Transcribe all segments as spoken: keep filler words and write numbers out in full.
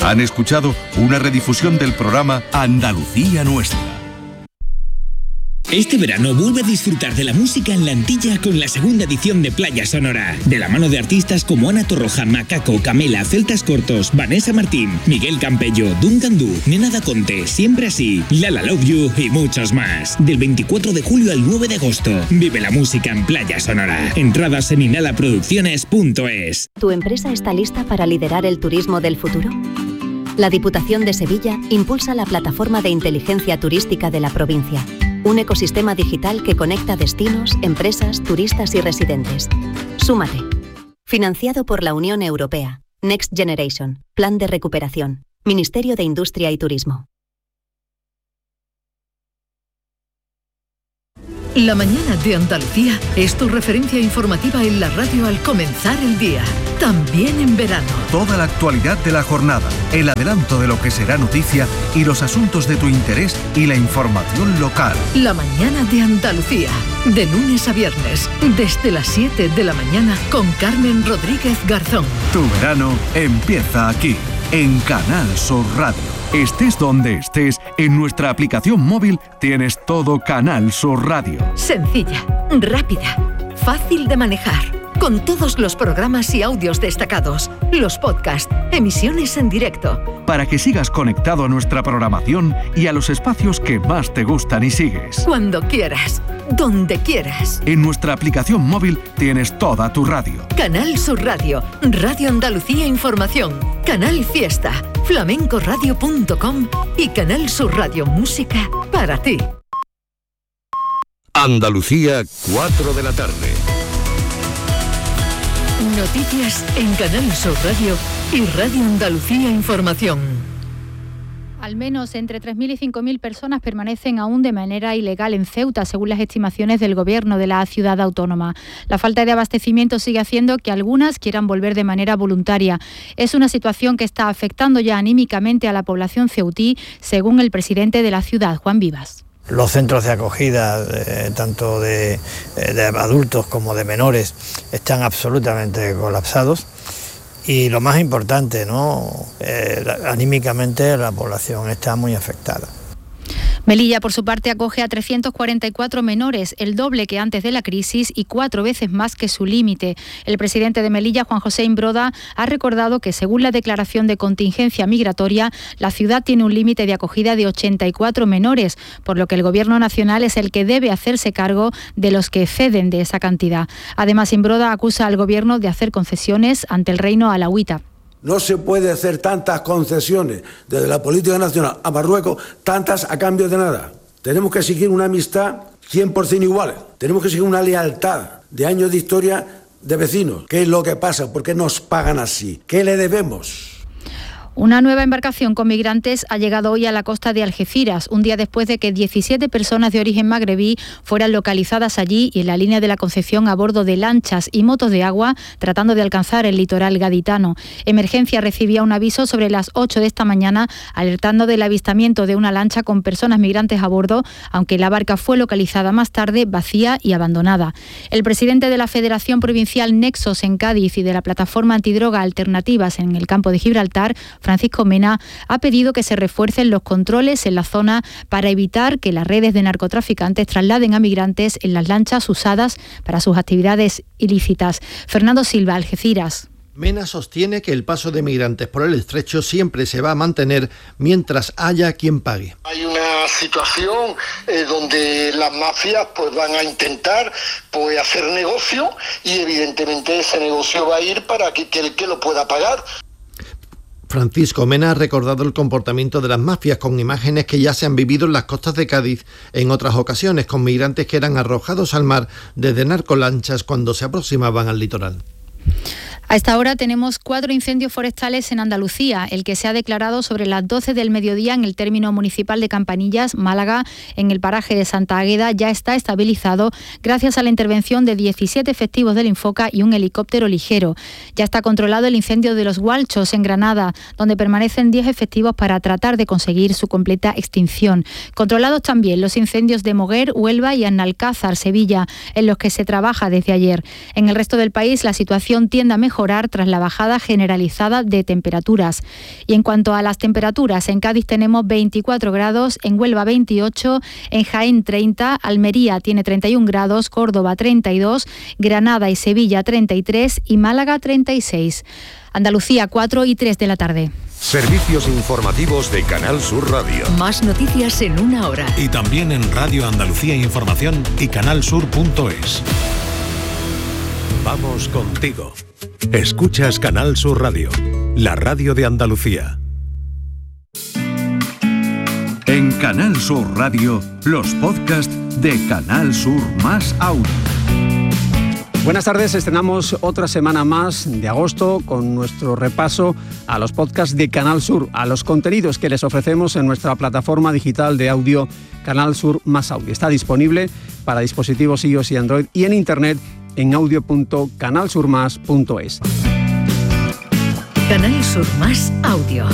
Han escuchado una redifusión del programa Andalucía Nuestra. Este verano vuelve a disfrutar de la música en la Antilla con la segunda edición de Playa Sonora. De la mano de artistas como Ana Torroja, Macaco, Camela, Celtas Cortos, Vanessa Martín, Miguel Campello, Duncan Du, Nena da Conte, Siempre Así, Lala Love You y muchos más. Del veinticuatro de julio al nueve de agosto. Vive la música en Playa Sonora. Entradas en inhalaproducciones punto es. ¿Tu empresa está lista para liderar el turismo del futuro? La Diputación de Sevilla impulsa la plataforma de inteligencia turística de la provincia. Un ecosistema digital que conecta destinos, empresas, turistas y residentes. Súmate. Financiado por la Unión Europea. Next Generation. Plan de recuperación. Ministerio de Industria y Turismo. La mañana de Andalucía es tu referencia informativa en la radio al comenzar el día. También en verano. Toda la actualidad de la jornada, el adelanto de lo que será noticia y los asuntos de tu interés y la información local. La mañana de Andalucía. De lunes a viernes, desde las siete de la mañana con Carmen Rodríguez Garzón. Tu verano empieza aquí, en Canal Sur Radio. Estés donde estés, en nuestra aplicación móvil tienes todo Canal Sur Radio. Sencilla, rápida, fácil de manejar, con todos los programas y audios destacados, los podcasts, emisiones en directo. Para que sigas conectado a nuestra programación y a los espacios que más te gustan y sigues. Cuando quieras, donde quieras. En nuestra aplicación móvil tienes toda tu radio. Canal Sur Radio, Radio Andalucía Información, Canal Fiesta, flamencoradio punto com y Canal Sur Radio Música para ti. Andalucía, cuatro de la tarde. Noticias en Canal Sur Radio y Radio Andalucía Información. Al menos entre tres mil y cinco mil personas permanecen aún de manera ilegal en Ceuta, según las estimaciones del Gobierno de la ciudad autónoma. La falta de abastecimiento sigue haciendo que algunas quieran volver de manera voluntaria. Es una situación que está afectando ya anímicamente a la población ceutí, según el presidente de la ciudad, Juan Vivas. Los centros de acogida, eh, tanto de, de adultos como de menores, están absolutamente colapsados. Y lo más importante, ¿no? Eh, anímicamente la población está muy afectada. Melilla, por su parte, acoge a trescientos cuarenta y cuatro menores, el doble que antes de la crisis y cuatro veces más que su límite. El presidente de Melilla, Juan José Imbroda, ha recordado que, según la declaración de contingencia migratoria, la ciudad tiene un límite de acogida de ochenta y cuatro menores, por lo que el Gobierno nacional es el que debe hacerse cargo de los que exceden de esa cantidad. Además, Imbroda acusa al Gobierno de hacer concesiones ante el reino alauita. No se puede hacer tantas concesiones desde la política nacional a Marruecos, tantas a cambio de nada. Tenemos que seguir una amistad cien por ciento igual. Tenemos que seguir una lealtad de años de historia de vecinos. ¿Qué es lo que pasa? ¿Por qué nos pagan así? ¿Qué le debemos? Una nueva embarcación con migrantes ha llegado hoy a la costa de Algeciras, un día después de que diecisiete personas de origen magrebí fueran localizadas allí y en la línea de la Concepción a bordo de lanchas y motos de agua, tratando de alcanzar el litoral gaditano. Emergencia recibía un aviso sobre las ocho de esta mañana, alertando del avistamiento de una lancha con personas migrantes a bordo, aunque la barca fue localizada más tarde vacía y abandonada. El presidente de la Federación Provincial Nexos en Cádiz y de la Plataforma Antidroga Alternativas en el campo de Gibraltar, Francisco Mena, ha pedido que se refuercen los controles en la zona para evitar que las redes de narcotraficantes trasladen a migrantes en las lanchas usadas para sus actividades ilícitas. Fernando Silva, Algeciras. Mena sostiene que el paso de migrantes por el estrecho siempre se va a mantener mientras haya quien pague. Hay una situación eh, donde las mafias pues van a intentar pues hacer negocio y evidentemente ese negocio va a ir para que, que el que lo pueda pagar. Francisco Mena ha recordado el comportamiento de las mafias con imágenes que ya se han vivido en las costas de Cádiz en otras ocasiones, con migrantes que eran arrojados al mar desde narcolanchas cuando se aproximaban al litoral. A esta hora tenemos cuatro incendios forestales en Andalucía. El que se ha declarado sobre las doce del mediodía en el término municipal de Campanillas, Málaga, en el paraje de Santa Águeda, ya está estabilizado gracias a la intervención de diecisiete efectivos del Infoca y un helicóptero ligero. Ya está controlado el incendio de los Gualchos en Granada, donde permanecen diez efectivos para tratar de conseguir su completa extinción. Controlados también los incendios de Moguer, Huelva y Analcázar, Sevilla, en los que se trabaja desde ayer. En el resto del país la situación tiende a mejorar mejorar tras la bajada generalizada de temperaturas. Y en cuanto a las temperaturas, en Cádiz tenemos veinticuatro grados, en Huelva veintiocho, en Jaén treinta, Almería tiene treinta y un grados, Córdoba treinta y dos, Granada y Sevilla treinta y tres y Málaga treinta y seis. Andalucía, cuatro y tres de la tarde. Servicios informativos de Canal Sur Radio. Más noticias en una hora. Y también en Radio Andalucía Información y canalsur punto es. Vamos contigo. Escuchas Canal Sur Radio, la radio de Andalucía. En Canal Sur Radio, los podcasts de Canal Sur más Audio. Buenas tardes, estrenamos otra semana más de agosto con nuestro repaso a los podcasts de Canal Sur, a los contenidos que les ofrecemos en nuestra plataforma digital de audio Canal Sur más Audio. Está disponible para dispositivos iOS y Android y en internet en audio punto canal sur más punto es. Canal Sur más Audio.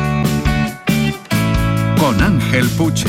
Con Ángel Puche.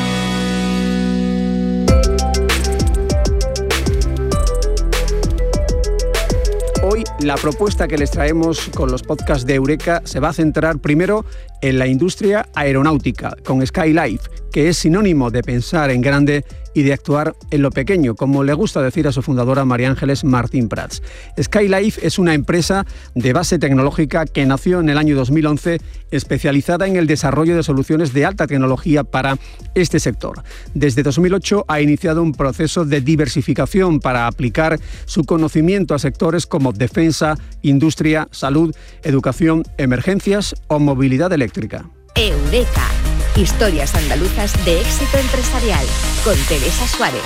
Hoy la propuesta que les traemos con los podcasts de Eureka se va a centrar primero en la industria aeronáutica, con SkyLife, que es sinónimo de pensar en grande y de actuar en lo pequeño, como le gusta decir a su fundadora María Ángeles Martín Prats. SkyLife es una empresa de base tecnológica que nació en el año dos mil once, especializada en el desarrollo de soluciones de alta tecnología para este sector. Desde dos mil ocho ha iniciado un proceso de diversificación para aplicar su conocimiento a sectores como defensa, industria, salud, educación, emergencias o movilidad eléctrica. Eureka. Historias andaluzas de éxito empresarial, con Teresa Suárez.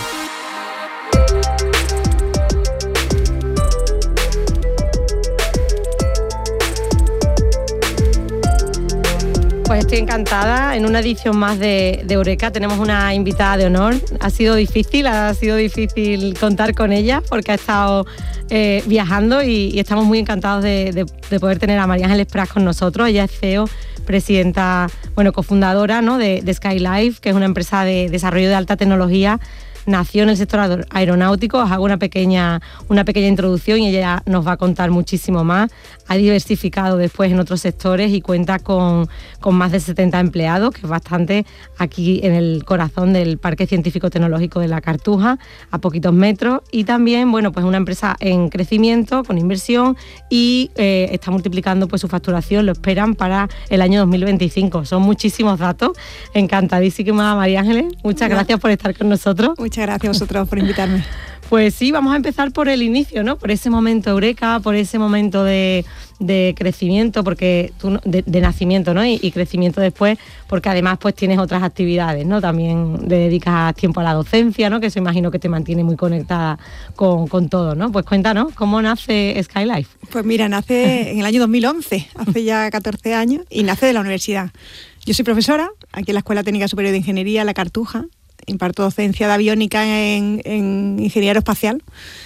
Pues estoy encantada. En una edición más de, de Eureka tenemos una invitada de honor. Ha sido difícil, ha sido difícil contar con ella porque ha estado eh, viajando y, y estamos muy encantados de, de, de poder tener a María Ángeles Prats con nosotros. Ella es C E O, presidenta, bueno, cofundadora, ¿no?, de, de SkyLife, que es una empresa de desarrollo de alta tecnología. Nació en el sector aeronáutico. Os hago una pequeña, una pequeña introducción y ella nos va a contar muchísimo más. Ha diversificado después en otros sectores y cuenta con, con más de setenta empleados, que es bastante, aquí en el corazón del Parque Científico Tecnológico de la Cartuja, a poquitos metros. Y también, bueno, pues una empresa en crecimiento, con inversión, y eh, está multiplicando pues su facturación, lo esperan para el año dos mil veinticinco. Son muchísimos datos. Encantadísima, María Ángeles. Muchas no. gracias por estar con nosotros. Muchas gracias a vosotros por invitarme. Pues sí, vamos a empezar por el inicio, ¿no? Por ese momento Eureka, por ese momento de, de crecimiento, porque tú, de, de nacimiento, ¿no? Y, y crecimiento después, porque además pues tienes otras actividades, ¿no? También le dedicas tiempo a la docencia, ¿no? Que eso imagino que te mantiene muy conectada con, con todo, ¿no? Pues cuéntanos, ¿cómo nace SkyLife? Pues mira, nace en el año dos mil once, hace ya catorce años, y nace de la universidad. Yo soy profesora aquí en la Escuela Técnica Superior de Ingeniería, La Cartuja. Imparto docencia de aviónica en, en ingeniería aeroespacial,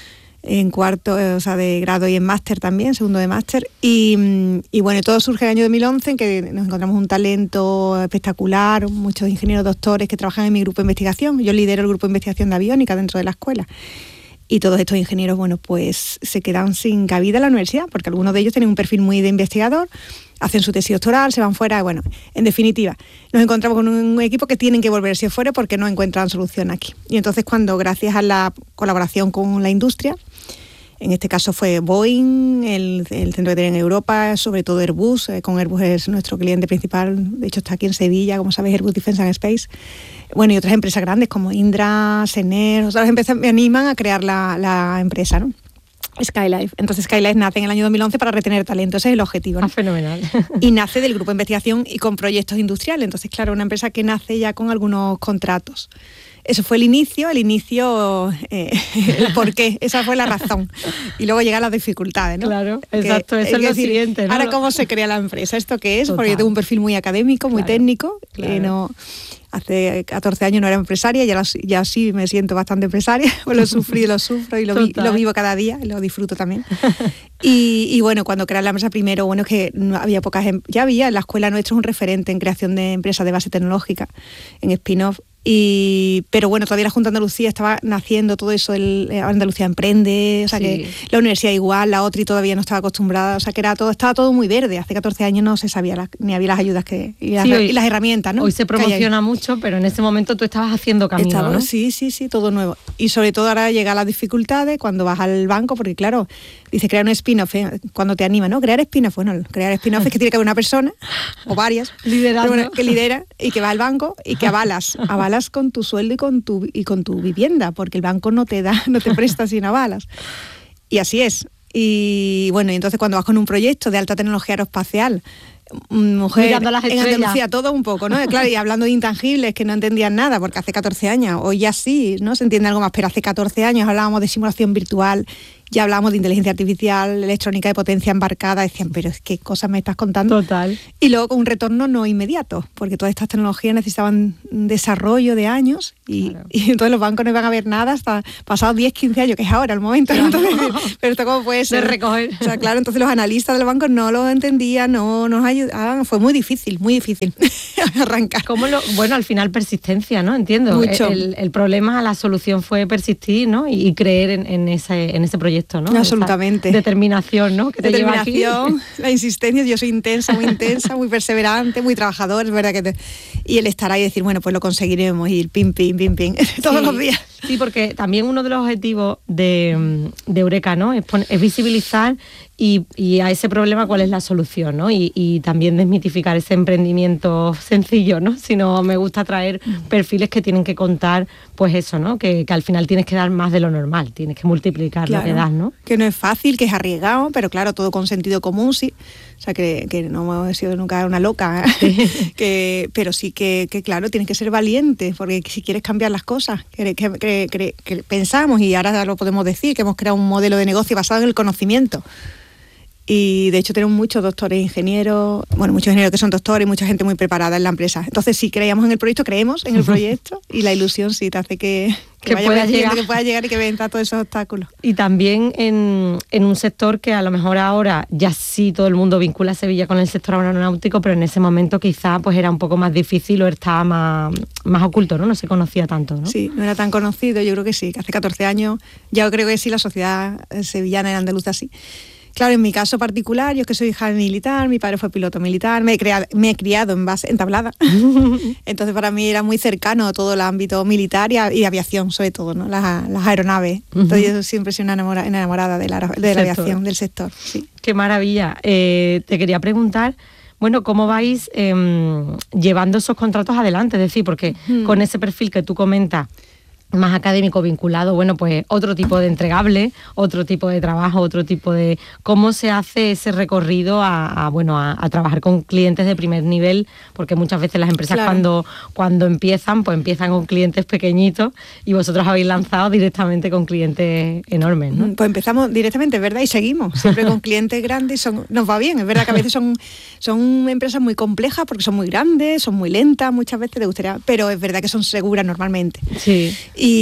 en cuarto, o sea, de grado y en máster también, segundo de máster. Y, y bueno, todo surge en el año dos mil once, en que nos encontramos un talento espectacular, muchos ingenieros doctores que trabajan en mi grupo de investigación. Yo lidero el grupo de investigación de aviónica dentro de la escuela. Y todos estos ingenieros, bueno, pues se quedan sin cabida en la universidad, porque algunos de ellos tienen un perfil muy de investigador, hacen su tesis doctoral, se van fuera. Bueno, en definitiva, nos encontramos con un equipo que tienen que volverse fuera porque no encuentran solución aquí. Y entonces cuando, gracias a la colaboración con la industria, en este caso fue Boeing, el, el centro que tiene en Europa, sobre todo Airbus, eh, con Airbus es nuestro cliente principal, de hecho está aquí en Sevilla, como sabéis, Airbus Defence and Space. Bueno, y otras empresas grandes como Indra, Sener, otras empresas me animan a crear la, la empresa, ¿no? SkyLife. Entonces SkyLife nace en el año dos mil once para retener talento, ese es el objetivo, ¿no? Ah, fenomenal. Y nace del grupo de investigación y con proyectos industriales. Entonces, claro, una empresa que nace ya con algunos contratos. Eso fue el inicio, el inicio, eh, el por qué, esa fue la razón. Y luego llegan las dificultades, ¿no? Claro, exacto, eso es, es lo decir, siguiente, ¿no? Ahora, ¿cómo se crea la empresa? ¿Esto qué es? Total. Porque yo tengo un perfil muy académico, muy claro, técnico, claro. que no... Hace catorce años no era empresaria, ya, ya sí me siento bastante empresaria, pues lo sufrí, lo sufro y lo, vi, lo vivo cada día, y lo disfruto también. Y, y bueno, cuando creé la empresa primero, bueno, es que no había pocas, ya había, en la escuela nuestra un referente en creación de empresas de base tecnológica, en spin-off. Y, pero bueno, todavía la Junta de Andalucía estaba naciendo todo eso, el, Andalucía Emprende, o sea sí. que la universidad igual, la OTRI todavía no estaba acostumbrada, o sea que era todo, estaba todo muy verde. Hace catorce años no se sabía la, ni había las ayudas que y las, sí, hoy, y las herramientas, ¿no? Hoy se promociona mucho, pero en ese momento tú estabas haciendo camino, Estaba, ¿no? Sí, sí, sí, todo nuevo. Y sobre todo ahora llegan las dificultades cuando vas al banco, porque claro, dice crear un spin-off, ¿eh? Cuando te anima, ¿no? Crear spin-off, bueno, crear spin-off es que tiene que haber una persona, o varias, bueno, que lidera y que va al banco y que avalas, avalas con tu sueldo y con tu y con tu vivienda, porque el banco no te da, no te presta sin avalas. Y así es. Y bueno, y entonces cuando vas con un proyecto de alta tecnología aeroespacial, mujer en Andalucía, todo un poco, ¿no? Claro, y hablando de intangibles que no entendían nada, porque hace catorce años, hoy ya sí, ¿no? Se entiende algo más, pero hace catorce años hablábamos de simulación virtual, ya hablábamos de inteligencia artificial, electrónica de potencia embarcada, decían, pero es que cosas me estás contando. Total. Y luego con un retorno no inmediato, porque todas estas tecnologías necesitaban un desarrollo de años y, claro. y entonces los bancos no iban a ver nada hasta pasados diez, quince años, que es ahora el momento, ¿no? Entonces, pero esto cómo puede ser. De recoger. O sea, claro, entonces los analistas del banco no lo entendían, no nos ayudaban, fue muy difícil, muy difícil arrancar. ¿Cómo lo, bueno, al final persistencia, ¿no? Entiendo. Mucho. El, el problema, la solución fue persistir, ¿no? Y, y creer en, en, ese, en ese proyecto, ¿no? Absolutamente. Esa determinación, ¿no? Que te determinación, lleva aquí. La insistencia, yo soy intensa, muy intensa, muy perseverante, muy trabajador, es verdad que te... Y el estar ahí y decir, bueno, pues lo conseguiremos, ir pim, pim, pim, pim, todos sí, los días. Sí, porque también uno de los objetivos de, de Eureka, ¿no? Es, poner, es visibilizar y, y a ese problema cuál es la solución, ¿no? Y, y también desmitificar ese emprendimiento sencillo, ¿no? Sino me gusta traer perfiles que tienen que contar, pues eso, ¿no? Que, que al final tienes que dar más de lo normal, tienes que multiplicar claro, lo que das, ¿no? Que no es fácil, que es arriesgado, pero claro, todo con sentido común, sí. O sea, que, que no he sido nunca una loca, ¿eh? que, pero sí que, que, claro, tienes que ser valiente, porque si quieres cambiar las cosas, que, que, que, que, que pensamos, y ahora lo podemos decir, que hemos creado un modelo de negocio basado en el conocimiento. Y de hecho tenemos muchos doctores, ingenieros, bueno, muchos ingenieros que son doctores y mucha gente muy preparada en la empresa. Entonces, si creíamos en el proyecto, creemos en el proyecto y la ilusión sí te hace que, que, que, vaya pueda llegar. que pueda llegar y que venza todos esos obstáculos. Y también en, en un sector que a lo mejor ahora ya sí todo el mundo vincula a Sevilla con el sector aeronáutico, pero en ese momento quizá pues era un poco más difícil o estaba más, más oculto, ¿no? No se conocía tanto, ¿no? Sí, no era tan conocido, yo creo que sí, que hace catorce años, ya creo que sí, la sociedad sevillana y andaluza sí. Claro, en mi caso particular, yo es que soy hija militar, mi padre fue piloto militar, me he, creado, me he criado en base en Tablada. Entonces para mí era muy cercano todo el ámbito militar y, y aviación, sobre todo, ¿no? Las, las aeronaves. Entonces yo siempre soy una enamorada, enamorada de la, de la aviación, del sector. Sí. Qué maravilla. Eh, te quería preguntar, bueno, ¿cómo vais eh, llevando esos contratos adelante? Es decir, porque uh-huh. con ese perfil que tú comentas, más académico vinculado, bueno, pues otro tipo de entregable, otro tipo de trabajo, otro tipo de... ¿Cómo se hace ese recorrido a, a bueno, a, a trabajar con clientes de primer nivel? Porque muchas veces las empresas claro. cuando, cuando empiezan, pues empiezan con clientes pequeñitos y vosotros habéis lanzado directamente con clientes enormes, ¿no? Pues empezamos directamente, es verdad, y seguimos, siempre con clientes grandes, son, nos va bien, es verdad que a veces son, son empresas muy complejas porque son muy grandes, son muy lentas, muchas veces te gustaría, pero es verdad que son seguras normalmente. Sí.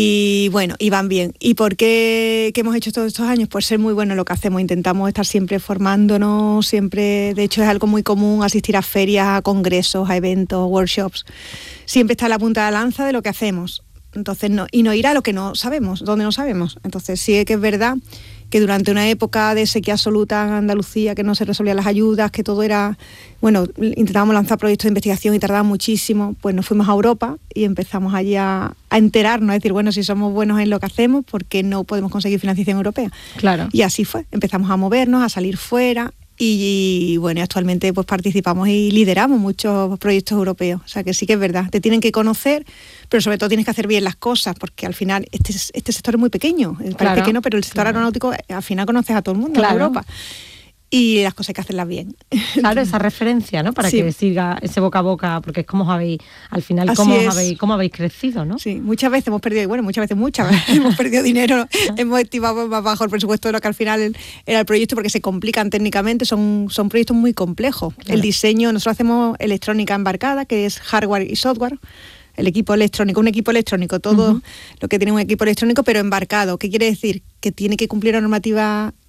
Y bueno, y van bien. ¿Y por qué, qué hemos hecho todos estos años? Por ser muy bueno en lo que hacemos. Intentamos estar siempre formándonos, siempre, de hecho es algo muy común asistir a ferias, a congresos, a eventos, workshops. Siempre está a la punta de la lanza de lo que hacemos. Entonces, no, y no ir a lo que no sabemos, donde no sabemos. Entonces sí que es verdad que durante una época de sequía absoluta en Andalucía, que no se resolvían las ayudas, que todo era... Bueno, intentábamos lanzar proyectos de investigación y tardaba muchísimo, pues nos fuimos a Europa y empezamos allí a, a enterarnos, a decir, bueno, si somos buenos en lo que hacemos, ¿por qué no podemos conseguir financiación europea? Claro. Y así fue, empezamos a movernos, a salir fuera y, y bueno, actualmente pues participamos y lideramos muchos proyectos europeos. O sea que sí que es verdad, te tienen que conocer, pero sobre todo tienes que hacer bien las cosas, porque al final este, este sector es muy pequeño, parece claro, que no, pero el sector claro. aeronáutico al final conoces a todo el mundo claro. en Europa. Y las cosas hay que hacerlas bien. Claro, esa referencia, ¿no? Para sí. que siga ese boca a boca, porque es como os habéis, al final, cómo, os habéis, cómo habéis crecido, ¿no? Sí, muchas veces hemos perdido, bueno, muchas veces muchas veces hemos perdido dinero, hemos estimado más bajo el presupuesto de lo que al final era el proyecto, porque se complican técnicamente, son, son proyectos muy complejos. Claro. El diseño, nosotros hacemos electrónica embarcada, que es hardware y software. El equipo electrónico, un equipo electrónico, todo uh-huh. lo que tiene un equipo electrónico, pero embarcado. ¿Qué quiere decir? Que tiene que cumplir la normativa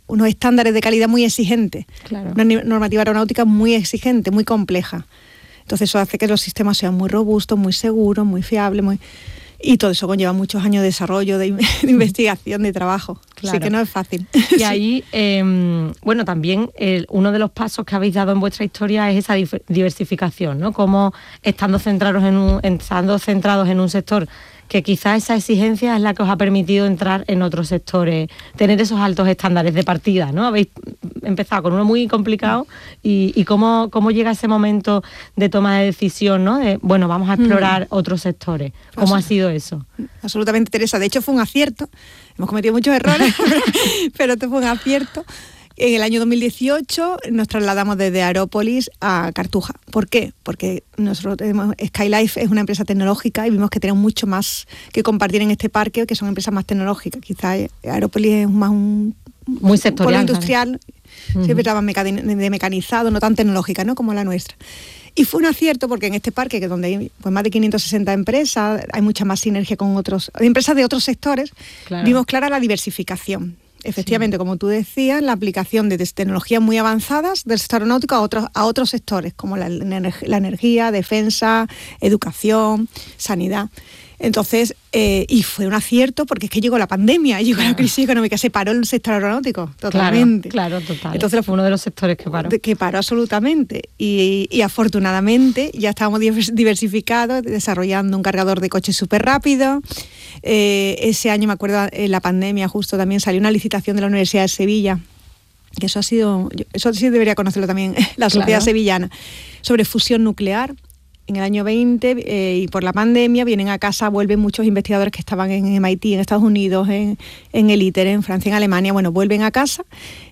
unos estándares de calidad muy exigentes, claro. Una normativa aeronáutica muy exigente, muy compleja. Entonces eso hace que los sistemas sean muy robustos, muy seguros, muy fiables, muy... y todo eso conlleva muchos años de desarrollo, de, de investigación, de trabajo. Claro. Así que no es fácil. Y sí. ahí, eh, bueno, también el, uno de los pasos que habéis dado en vuestra historia es esa dif- diversificación, ¿no? Como estando centrados en un, estando centrados en un sector que quizás esa exigencia es la que os ha permitido entrar en otros sectores, tener esos altos estándares de partida, ¿no? Habéis empezado con uno muy complicado y, y cómo, cómo llega ese momento de toma de decisión, ¿no? De, bueno, vamos a explorar mm. otros sectores. ¿Cómo ha sido eso? Absolutamente, Teresa. De hecho, fue un acierto. Hemos cometido muchos errores, pero esto fue un acierto. En el año dos mil dieciocho nos trasladamos desde Aerópolis a Cartuja. ¿Por qué? Porque nosotros tenemos, Skylife es una empresa tecnológica y vimos que tenemos mucho más que compartir en este parque, que son empresas más tecnológicas. Quizás Aerópolis es más un muy sectorial, polo industrial, uh-huh. siempre estaba de mecanizado, no tan tecnológica, ¿no? Como la nuestra. Y fue un acierto porque en este parque, que donde hay pues, más de quinientas sesenta empresas, hay mucha más sinergia con otros empresas de otros sectores, claro. Vimos clara la diversificación. Efectivamente, sí. Como tú decías, la aplicación de tecnologías muy avanzadas del sector aeronáutico a otros, a otros sectores, como la, la energía, defensa, educación, sanidad. Entonces, eh, y fue un acierto porque es que llegó la pandemia, llegó claro. la crisis económica, se paró el sector aeronáutico totalmente. Claro, claro, total. Entonces fue uno de los sectores que paró. Que paró absolutamente. Y, y afortunadamente ya estábamos diversificados, desarrollando un cargador de coches súper rápido. Eh, ese año, me acuerdo, en la pandemia justo también salió una licitación de la Universidad de Sevilla, que eso ha sido, eso sí debería conocerlo también la sociedad claro. sevillana, sobre fusión nuclear. En el año veinte eh, y por la pandemia vienen a casa, vuelven muchos investigadores que estaban en M I T, en Estados Unidos, en, en el ITER, en Francia, en Alemania, bueno, vuelven a casa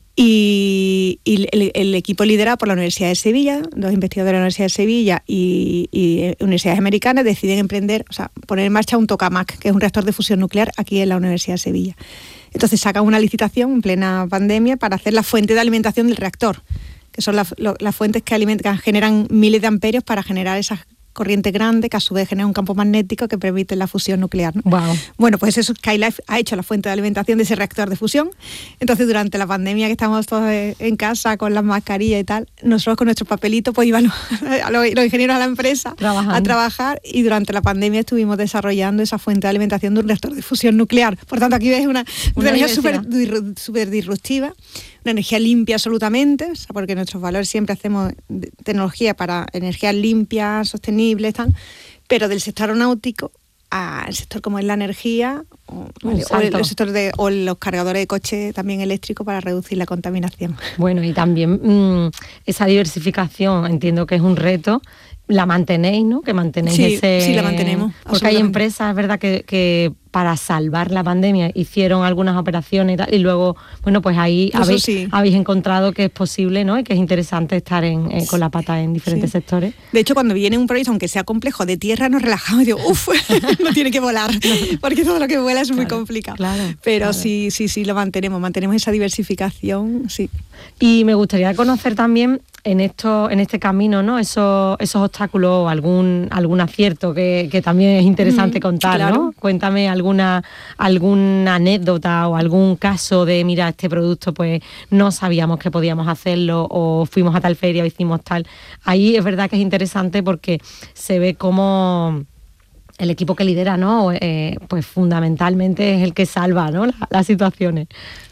y, y el, el equipo liderado por la Universidad de Sevilla, los investigadores de la Universidad de Sevilla y, y universidades americanas deciden emprender, o sea, poner en marcha un tokamak, que es un reactor de fusión nuclear aquí en la Universidad de Sevilla. Entonces sacan una licitación en plena pandemia para hacer la fuente de alimentación del reactor, que son las, las fuentes que alimentan, generan miles de amperios para generar esas corrientes grandes que a su vez generan un campo magnético que permite la fusión nuclear, ¿no? Wow. Bueno, pues eso Skylife ha hecho la fuente de alimentación de ese reactor de fusión. Entonces, durante la pandemia que estábamos todos en casa con las mascarillas y tal, nosotros con nuestros papelitos pues íbamos a los, los ingenieros a la empresa Trabajando. a trabajar y durante la pandemia estuvimos desarrollando esa fuente de alimentación de un reactor de fusión nuclear. Por tanto, aquí ves una, una energía súper súper disruptiva, una energía limpia absolutamente, o sea, porque nuestros valores siempre hacemos tecnología para energías limpias, sostenibles, tal, pero del sector aeronáutico al sector como es la energía o, vale, o el, el sector de o los cargadores de coche también eléctricos para reducir la contaminación. Bueno, y también mmm, esa diversificación entiendo que es un reto. La mantenéis, ¿no? Que mantenéis sí, ese... Sí, la mantenemos. Porque hay empresas, es verdad, que, que para salvar la pandemia hicieron algunas operaciones y tal, y luego, bueno, pues ahí habéis, sí. habéis encontrado que es posible, ¿no? Y que es interesante estar en, eh, con la pata en diferentes sí. sectores. De hecho, cuando viene un proyecto, aunque sea complejo, de tierra, nos relajamos y digo, uff, no tiene que volar, porque todo lo que vuela es claro, muy complicado. Claro, Pero claro. sí, sí, sí, lo mantenemos, mantenemos esa diversificación, sí. Y me gustaría conocer también en esto, en este camino, ¿no? Esos, esos obstáculos, algún, algún acierto que, que también es interesante mm, contar, claro. ¿no? Cuéntame alguna, alguna anécdota o algún caso de, mira, este producto pues no sabíamos que podíamos hacerlo o fuimos a tal feria o hicimos tal. Ahí es verdad que es interesante porque se ve cómo el equipo que lidera, ¿no? Eh, pues fundamentalmente es el que salva, ¿no? La, las situaciones.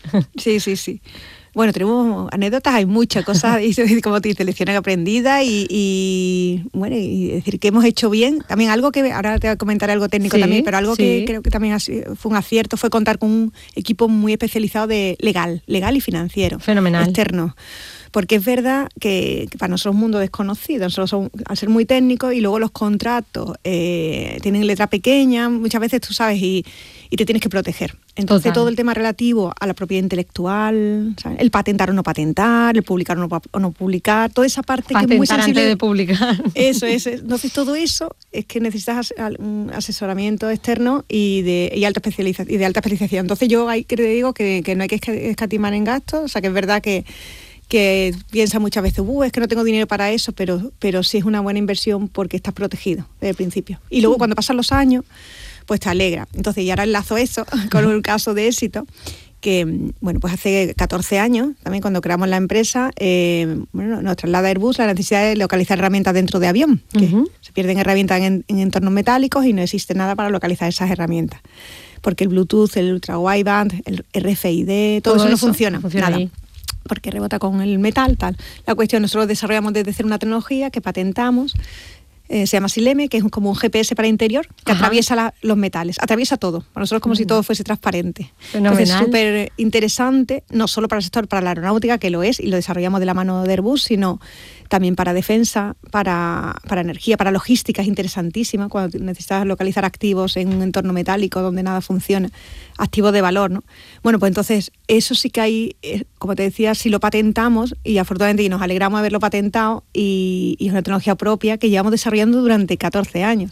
Sí, sí, sí. Bueno, tenemos anécdotas, hay muchas cosas, y como te dices, lecciones aprendidas y, y bueno, y decir que hemos hecho bien. También algo que, ahora te voy a comentar algo técnico sí, también, pero algo sí. que creo que también fue un acierto, fue contar con un equipo muy especializado de legal, legal y financiero. Fenomenal. Externo. Porque es verdad que, que para nosotros es un mundo desconocido, nosotros somos, al ser muy técnicos y luego los contratos eh, tienen letra pequeña, muchas veces tú sabes, y, y te tienes que proteger. Entonces Total. todo el tema relativo a la propiedad intelectual, ¿sabes? El patentar o no patentar, el publicar o no, o no publicar, toda esa parte patentar que es muy sensible. Antes de publicar. Eso es. Entonces todo eso es que necesitas un asesoramiento externo y de, y alta especialización, y de alta especialización. Entonces yo ahí te digo que, que no hay que escatimar en gastos, o sea que es verdad que que piensa muchas veces, uh, es que no tengo dinero para eso, pero, pero sí es una buena inversión porque estás protegido desde el principio. Y luego sí. cuando pasan los años, pues te alegra. Entonces, y ahora enlazo eso con un caso de éxito, que, bueno, pues hace catorce años, también cuando creamos la empresa, eh, bueno, nos traslada Airbus la necesidad de localizar herramientas dentro de avión, que uh-huh. se pierden herramientas en, en entornos metálicos y no existe nada para localizar esas herramientas. Porque el Bluetooth, el Ultra Wideband, el R F I D, todo, todo eso no funciona, funciona nada. Ahí. Porque rebota con el metal, tal. La cuestión, nosotros desarrollamos desde cero una tecnología que patentamos, Eh, se llama Sileme, que es como un G P S para interior, que Ajá. atraviesa la, los metales, atraviesa todo. Para nosotros como uh-huh. si todo fuese transparente. Fenomenal. Entonces, súper interesante, no solo para el sector, para la aeronáutica, que lo es, y lo desarrollamos de la mano de Airbus, sino también para defensa, para, para energía, para logística, es interesantísima, cuando necesitas localizar activos en un entorno metálico donde nada funciona, activos de valor, ¿no? Bueno, pues entonces, eso sí que hay, eh, como te decía, si lo patentamos, y afortunadamente y nos alegramos de haberlo patentado, y, y es una tecnología propia que llevamos desarrollando durante catorce años.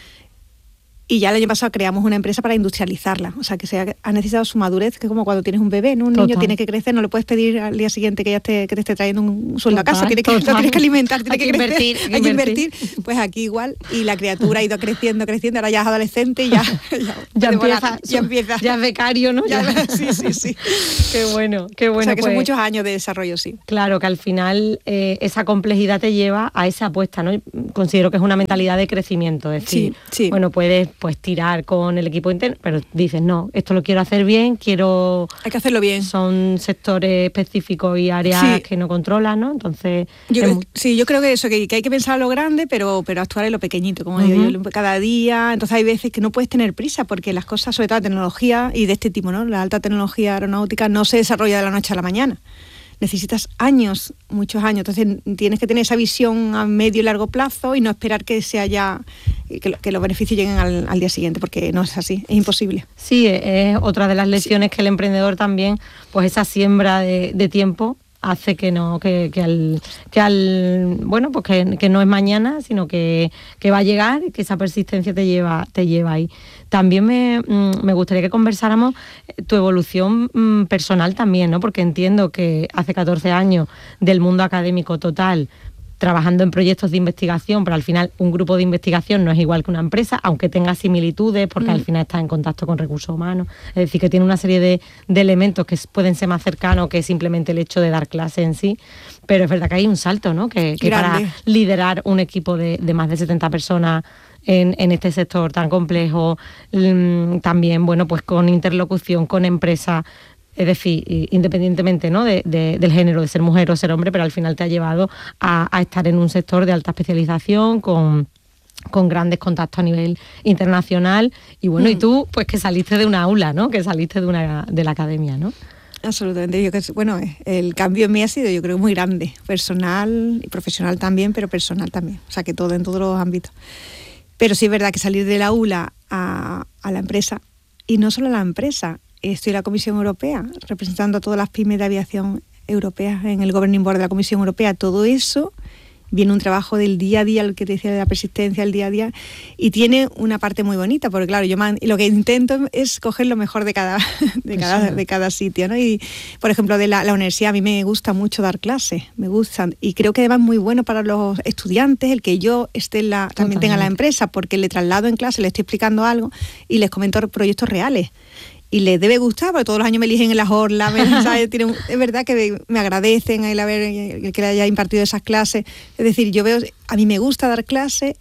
Y ya el año pasado creamos una empresa para industrializarla, o sea, que sea, ha necesitado su madurez, que es como cuando tienes un bebé, ¿no? Un total. Niño tiene que crecer, no le puedes pedir al día siguiente que ya esté, que te esté trayendo un sueldo total, a casa, tiene que, lo tienes que alimentar, tiene que, que crecer, invertir, hay, hay que invertir. invertir. Pues aquí igual, y la criatura ha ido creciendo, creciendo, ahora ya es adolescente y ya, ya, ya, empieza, volar, ya empieza. Ya es becario, ¿no? Ya, sí, sí, sí. Qué bueno, qué bueno. O sea, que pues, son muchos años de desarrollo, sí. Claro, que al final eh, esa complejidad te lleva a esa apuesta, ¿no? Considero que es una mentalidad de crecimiento, es decir, sí, sí. bueno, puedes pues tirar con el equipo interno, pero dices, no, esto lo quiero hacer bien, quiero... Hay que hacerlo bien. Son sectores específicos y áreas sí. que no controlas, ¿no? Entonces... Yo, es... Sí, yo creo que eso, que, que hay que pensar lo grande, pero, pero actuar en lo pequeñito, como uh-huh. digo yo, cada día. Entonces hay veces que no puedes tener prisa, porque las cosas, sobre todo la tecnología y de este tipo, ¿no? La alta tecnología aeronáutica no se desarrolla de la noche a la mañana. Necesitas años, muchos años, entonces tienes que tener esa visión a medio y largo plazo y no esperar que sea ya, que, que los beneficios lleguen al, al día siguiente, porque no es así, es imposible. Sí, es otra de las lecciones sí. que el emprendedor también, pues esa siembra de, de tiempo hace que no, que, que al, que al bueno, pues que, que no es mañana, sino que, que va a llegar, que esa persistencia te lleva, te lleva ahí. También me, me gustaría que conversáramos tu evolución personal también, ¿no? Porque entiendo que hace catorce años del mundo académico total, trabajando en proyectos de investigación, pero al final un grupo de investigación no es igual que una empresa, aunque tenga similitudes, porque mm. al final está en contacto con recursos humanos. Es decir, que tiene una serie de, de elementos que pueden ser más cercanos que simplemente el hecho de dar clase en sí. Pero es verdad que hay un salto, ¿no? Que, que para liderar un equipo de, de más de setenta personas en, en este sector tan complejo, mmm, también, bueno, pues con interlocución con empresas, es decir, independientemente, ¿no? de, de, del género, de ser mujer o ser hombre, pero al final te ha llevado a, a estar en un sector de alta especialización con, con grandes contactos a nivel internacional y bueno, mm. y tú pues que saliste de una aula, ¿no? Que saliste de una de la academia, ¿no? Absolutamente. Yo que bueno, el cambio en mí ha sido, yo creo, muy grande, personal y profesional también, pero personal también, o sea que todo en todos los ámbitos. Pero sí es verdad que salir de la aula a, a la empresa, y no solo a la empresa, estoy en la Comisión Europea, representando a todas las pymes de aviación europeas en el Governing Board de la Comisión Europea. Todo eso viene un trabajo del día a día, el que te decía de la persistencia, el día a día, y tiene una parte muy bonita, porque claro, yo man, lo que intento es coger lo mejor de cada, de cada, de cada sitio, ¿no? Y, por ejemplo, de la, la universidad, a mí me gusta mucho dar clases, me gustan, y creo que además es muy bueno para los estudiantes el que yo esté en la, también tenga la empresa, porque le traslado en clase, le estoy explicando algo y les comento proyectos reales. Y les debe gustar, porque todos los años me eligen en las orlas, ¿sabes? Tienen, es verdad que me agradecen el haber el que le haya impartido esas clases. Es decir, yo veo, a mí me gusta dar clases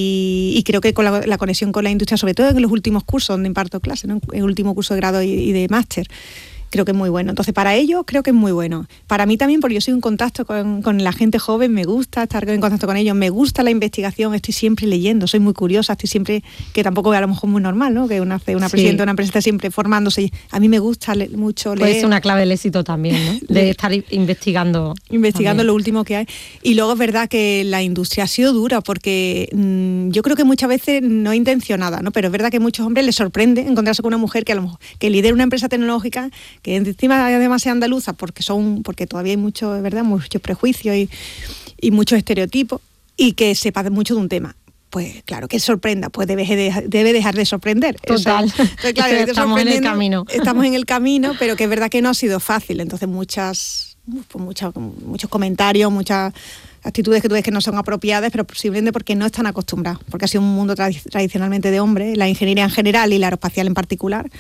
y, y creo que con la, la conexión con la industria, sobre todo en los últimos cursos donde imparto clases, ¿no? En el último curso de grado y, y de máster, creo que es muy bueno. Entonces, para ellos creo que es muy bueno. Para mí también, porque yo soy en contacto con, con la gente joven, me gusta estar en contacto con ellos, me gusta la investigación, estoy siempre leyendo, soy muy curiosa, estoy siempre, que tampoco es a lo mejor muy normal, ¿no? Que una, una sí. presidenta de una empresa está siempre formándose. A mí me gusta le, mucho leer. Pues es una clave del éxito también, ¿no? De estar investigando. Investigando también. Lo último que hay. Y luego es verdad que la industria ha sido dura, porque mmm, yo creo que muchas veces no intencionada, ¿no? Pero es verdad que a muchos hombres les sorprende encontrarse con una mujer que a lo mejor, que lidera una empresa tecnológica, que encima además sea andaluza, porque son porque todavía hay mucho, es verdad, muchos prejuicios y, y muchos estereotipos, y que sepa mucho de un tema. Pues claro, que sorprenda, pues debe, de, debe dejar de sorprender. Total. O sea, entonces, claro, estamos en el camino. Estamos en el camino, pero que es verdad que no ha sido fácil. Entonces muchas, pues muchas, muchos comentarios, muchas actitudes que tú ves que no son apropiadas, pero posiblemente porque no están acostumbrados, porque ha sido un mundo tra- tradicionalmente de hombres, la ingeniería en general y la aeroespacial en particular,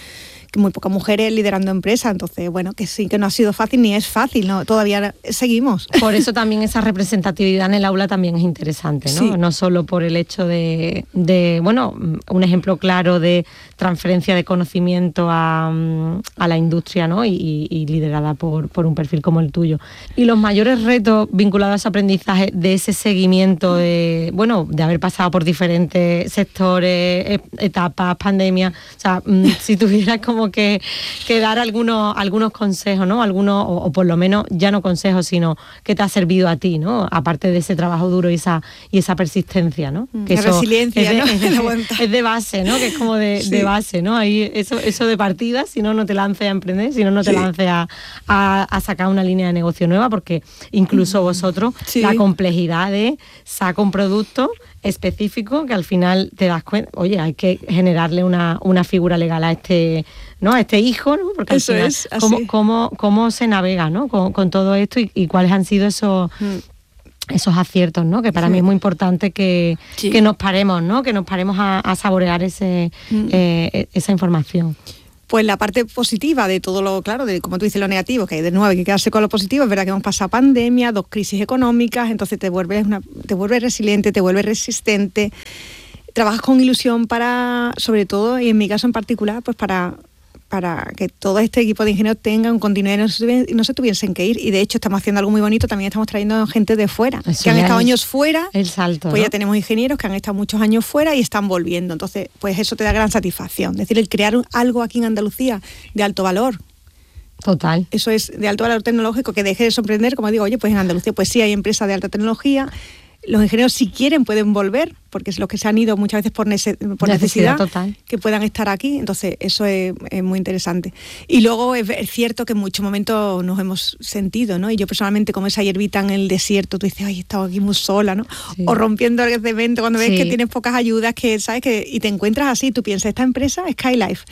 muy pocas mujeres liderando empresas, entonces, bueno, que sí, que no ha sido fácil ni es fácil, ¿no? Todavía seguimos. Por eso también esa representatividad en el aula también es interesante, ¿no? Sí. No solo por el hecho de, de, bueno, un ejemplo claro de transferencia de conocimiento a, a la industria, ¿no? Y, y liderada por, por un perfil como el tuyo. Y los mayores retos vinculados a ese aprendizaje, de ese seguimiento, de, bueno, de haber pasado por diferentes sectores, etapas, pandemia, o sea, si tuvieras como que, que dar algunos, algunos consejos, ¿no? Algunos, o, o por lo menos ya no consejos, sino que te ha servido a ti, ¿no? Aparte de ese trabajo duro y esa, y esa persistencia, ¿no? Que la eso resiliencia, es de, ¿no? es, de, es de base, ¿no? Que es como de, sí. de base, ¿no? Ahí eso, eso de partida, si no, no te lances a emprender, si no, no te sí. lances a, a, a sacar una línea de negocio nueva, porque incluso vosotros, sí. la complejidad de sacar un producto específico que al final te das cuenta, oye, hay que generarle una, una figura legal a este, ¿no? A este hijo, ¿no? Porque Eso al final, es, así. ¿cómo, cómo, cómo se navega, ¿no? Con, con todo esto y, y cuáles han sido esos, mm. esos aciertos, ¿no? Que para sí. mí es muy importante que, sí. que nos paremos, ¿no? Que nos paremos a, a saborear ese, mm. eh, esa información. Pues la parte positiva de todo lo, claro, de como tú dices, lo negativo, que hay de nuevo hay que quedarse con lo positivo. Es verdad que hemos pasado pandemia, dos crisis económicas, entonces te vuelves, una, te vuelves resiliente, te vuelves resistente, trabajas con ilusión para, sobre todo, y en mi caso en particular, pues para, para que todo este equipo de ingenieros tenga un continuidad y no se, no se tuviesen que ir. Y de hecho estamos haciendo algo muy bonito, también estamos trayendo gente de fuera, Eso que han estado años fuera. El salto, Pues ¿no? ya tenemos ingenieros que han estado muchos años fuera y están volviendo. Entonces, pues eso te da gran satisfacción. Es decir, el crear algo aquí en Andalucía de alto valor. Total. Eso es de alto valor tecnológico, que deje de sorprender, como digo, oye, pues en Andalucía pues sí hay empresas de alta tecnología. Los ingenieros, si quieren, pueden volver, porque es los que se han ido muchas veces por, nece- por necesidad, necesidad total. Que puedan estar aquí. Entonces, eso es, es muy interesante. Y luego es, es cierto que en muchos momentos nos hemos sentido, ¿no? Y yo personalmente, como esa hierbita en el desierto, tú dices, ay, he estado aquí muy sola, ¿no? Sí. O rompiendo el cemento cuando ves sí. que tienes pocas ayudas, que sabes que y te encuentras así, tú piensas, esta empresa es SkyLife.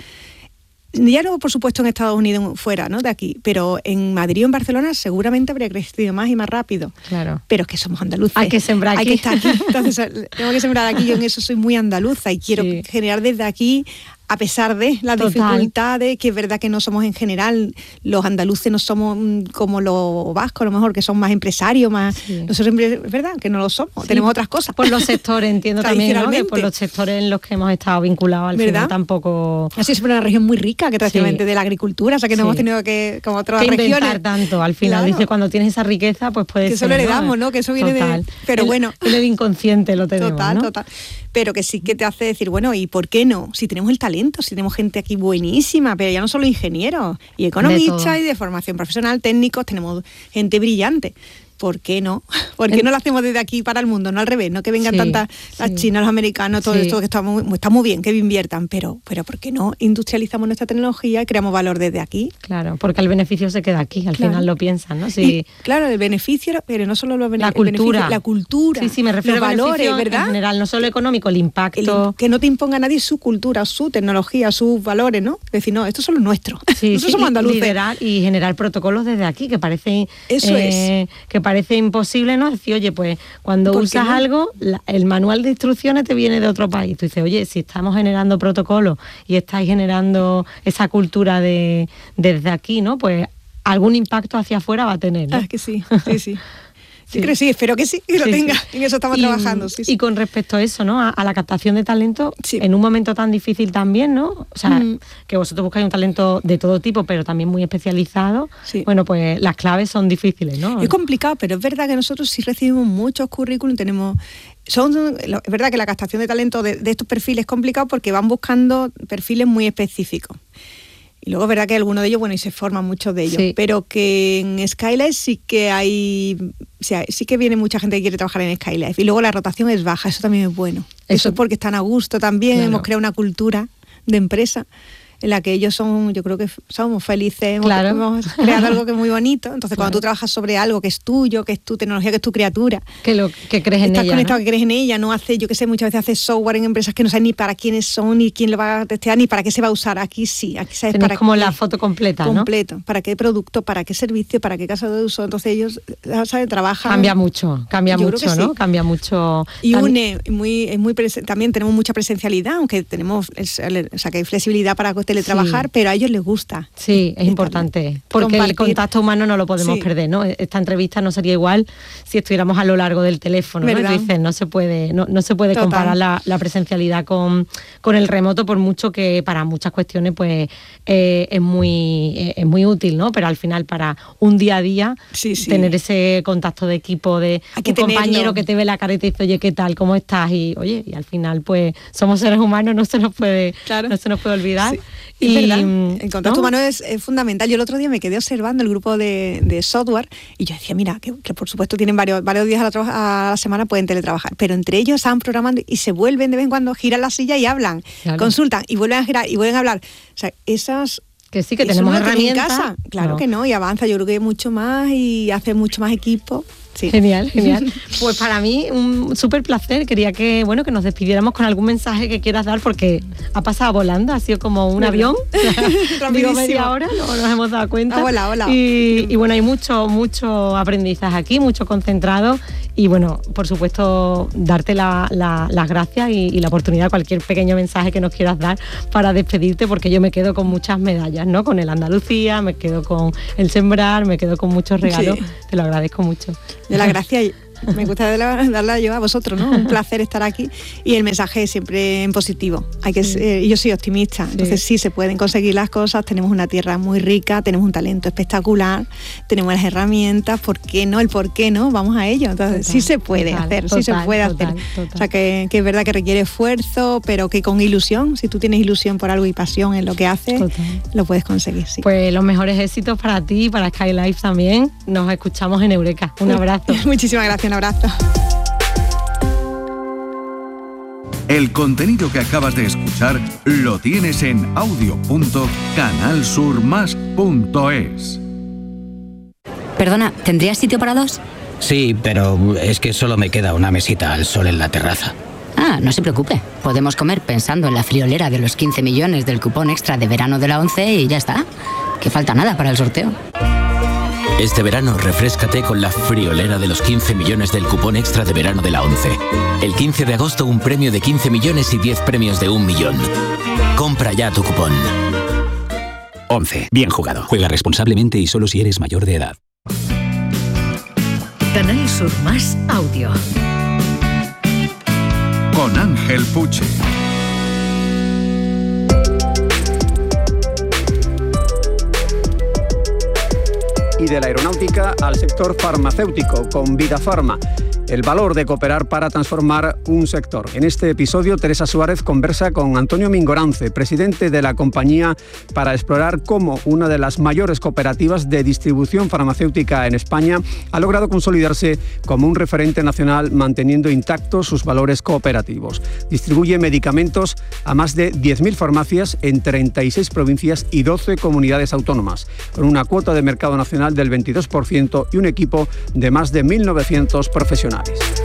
Ya no, por supuesto, en Estados Unidos fuera, ¿no? De aquí, pero en Madrid o en Barcelona seguramente habría crecido más y más rápido. Claro. Pero es que somos andaluces. Hay que sembrar aquí. Hay que estar aquí. Entonces, tengo que sembrar aquí. Yo en eso soy muy andaluza y quiero sí. generar desde aquí, a pesar de las Total. dificultades, que es verdad que no somos en general, los andaluces no somos como los vascos, a lo mejor, que son más empresarios, más sí. nosotros es verdad que no lo somos, sí. tenemos otras cosas. Por los sectores, entiendo también, ¿no? Que por los sectores en los que hemos estado vinculados al ¿verdad? Final tampoco... Así es una región muy rica, que tradicionalmente sí. de la agricultura, o sea que no sí. hemos tenido que, como otras que regiones... inventar tanto, al final, claro. dice, cuando tienes esa riqueza, pues puede que ser... Que eso lo heredamos, ¿no? Que eso viene total. de... Pero el, bueno... El inconsciente lo tenemos, Total, ¿no? total. Pero que sí que te hace decir, bueno, ¿y por qué no? Si tenemos el talento, si tenemos gente aquí buenísima, pero ya no solo ingenieros, y economistas y de formación profesional, técnicos, tenemos gente brillante. ¿Por qué no? ¿Por qué no lo hacemos desde aquí para el mundo? No al revés, no que vengan sí, tantas las sí. chinas, los americanos, todo sí. esto que está muy, está muy bien, que inviertan, pero, pero ¿por qué no industrializamos nuestra tecnología y creamos valor desde aquí? Claro, porque el beneficio se queda aquí, al claro. final lo piensan, ¿no? Sí. Y, claro, el beneficio, pero no solo los la cultura. la cultura, sí, sí, me refiero los valores, ¿verdad? En general, no solo económico, el impacto. El, que no te imponga nadie su cultura, su tecnología, sus valores, ¿no? Decir, no, estos son los nuestros. Sí, Nosotros sí, somos andaluces. Liderar y generar protocolos desde aquí, que parece, Eso eh, es. que parece imposible, ¿no? Decir, oye, pues cuando usas no? algo, la, el manual de instrucciones te viene de otro país. Tú dices, oye, si estamos generando protocolos y estáis generando esa cultura de desde aquí, ¿no? Pues algún impacto hacia afuera va a tener, ¿no? Ah, que sí, sí, sí. Sí. Yo creo que sí, espero que sí, que lo sí, tenga. Sí. En eso estamos y, trabajando. Sí, sí. Y con respecto a eso, ¿no? A, a la captación de talento, sí. en un momento tan difícil también, ¿no? O sea, mm. que vosotros buscáis un talento de todo tipo, pero también muy especializado. Sí. Bueno, pues las claves son difíciles, ¿no? Es complicado, pero es verdad que nosotros sí recibimos muchos currículum, tenemos... Son, es verdad que la captación de talento de, de estos perfiles es complicado porque van buscando perfiles muy específicos. Y luego es verdad que algunos de ellos, bueno, y se forman muchos de ellos, sí. pero que en SkyLife sí que hay, o sea, sí que viene mucha gente que quiere trabajar en SkyLife. Y luego la rotación es baja, eso también es bueno. Eso, eso es porque están a gusto también, claro. hemos creado una cultura de empresa en la que ellos son, yo creo que somos felices, claro. hemos creado algo que es muy bonito. Entonces, claro. cuando tú trabajas sobre algo que es tuyo, que es tu tecnología, que es tu criatura, que lo que crees en estás ella, conectado, ¿no? que crees en ella, no hace, yo qué sé, muchas veces haces software en empresas que no sabes ni para quiénes son, ni quién lo va a testear, ni para qué se va a usar. Aquí sí, aquí sabes Tenés para como qué, la foto completa, ¿no? Completo, para qué producto, para qué servicio, para qué caso de uso. Entonces ellos, ¿sabes? Trabajan. Cambia mucho, cambia yo mucho, ¿no? Sí. Cambia mucho. Y une, muy, es muy presen- también tenemos mucha presencialidad, aunque tenemos, es, o sea, que hay flexibilidad para teletrabajar, sí. pero a ellos les gusta. Sí, es importante, porque compartir. El contacto humano no lo podemos sí. perder, ¿no? Esta entrevista no sería igual si estuviéramos a lo largo del teléfono, ¿no? Y tú dices, no se puede, no, no se puede Total. comparar la, la presencialidad con, con el remoto, por mucho que para muchas cuestiones pues eh, es muy eh, es muy útil, ¿no? Pero al final para un día a día sí, sí. tener ese contacto de equipo, de un tenerlo. compañero que te ve la cara y te dice, oye, ¿qué tal? ¿Cómo estás? Y oye, y al final pues somos seres humanos, no se nos puede, claro. no se nos puede olvidar. Sí. Y, es verdad, el contacto ¿no? humano es, es fundamental. Yo el otro día me quedé observando el grupo de, de software y yo decía, mira, que, que por supuesto tienen varios, varios días a la, a la semana, pueden teletrabajar, pero entre ellos estaban programando y se vuelven de vez en cuando, giran la silla y hablan, claro. consultan y vuelven a girar y vuelven a hablar. O sea, esas... Que sí, que tenemos herramientas. En casa. Claro no. que no, y avanza, yo creo que mucho más y hace mucho más equipo. Sí. Genial, genial. Pues para mí un súper placer. Quería que bueno que nos despidiéramos con algún mensaje que quieras dar, porque ha pasado volando, ha sido como un bueno. avión. Digo media hora, no nos hemos dado cuenta. Hola, hola. Y, y bueno, hay mucho, mucho aprendizaje aquí, mucho concentrado. Y bueno, por supuesto, darte la, la, las gracias y, y la oportunidad, cualquier pequeño mensaje que nos quieras dar para despedirte, porque yo me quedo con muchas medallas, ¿no? Con el Andalucía, me quedo con el Sembrar, me quedo con muchos regalos. Sí. Te lo agradezco mucho. De la gracia me gusta darla yo a vosotros, ¿no? Un placer estar aquí y el mensaje es siempre en positivo. Hay que ser, yo soy optimista, entonces sí. sí se pueden conseguir las cosas. Tenemos una tierra muy rica, tenemos un talento espectacular, tenemos las herramientas. ¿Por qué no? El por qué no, vamos a ello. Entonces total, sí se puede total, hacer, total, sí se puede total, hacer. Total. O sea que, que es verdad que requiere esfuerzo, pero que con ilusión, si tú tienes ilusión por algo y pasión en lo que haces, total. lo puedes conseguir. Sí. Pues los mejores éxitos para ti y para Sky Life también. Nos escuchamos en Eureka. Un abrazo. Muchísimas gracias. Un abrazo. El contenido que acabas de escuchar lo tienes en audio punto canal sur más punto es. Perdona, ¿tendrías sitio para dos? Sí, pero es que solo me queda una mesita al sol en la terraza. Ah, no se preocupe. Podemos comer pensando en la friolera de los quince millones del cupón extra de verano de la ONCE y ya está. Que falta nada para el sorteo. Este verano refréscate con la friolera de los quince millones del cupón extra de verano de la ONCE. El quince de agosto un premio de quince millones y diez premios de un millón. Compra ya tu cupón. ONCE. Bien jugado. Juega responsablemente y solo si eres mayor de edad. Canal Sur Más Audio. Con Ángel Puche. Y de la aeronáutica al sector farmacéutico con Vida Farma. El valor de cooperar para transformar un sector. En este episodio, Teresa Suárez conversa con Antonio Mingorance, presidente de la compañía, para explorar cómo una de las mayores cooperativas de distribución farmacéutica en España ha logrado consolidarse como un referente nacional manteniendo intactos sus valores cooperativos. Distribuye medicamentos a más de diez mil farmacias en treinta y seis provincias y doce comunidades autónomas, con una cuota de mercado nacional del veintidós por ciento y un equipo de más de mil novecientos profesionales.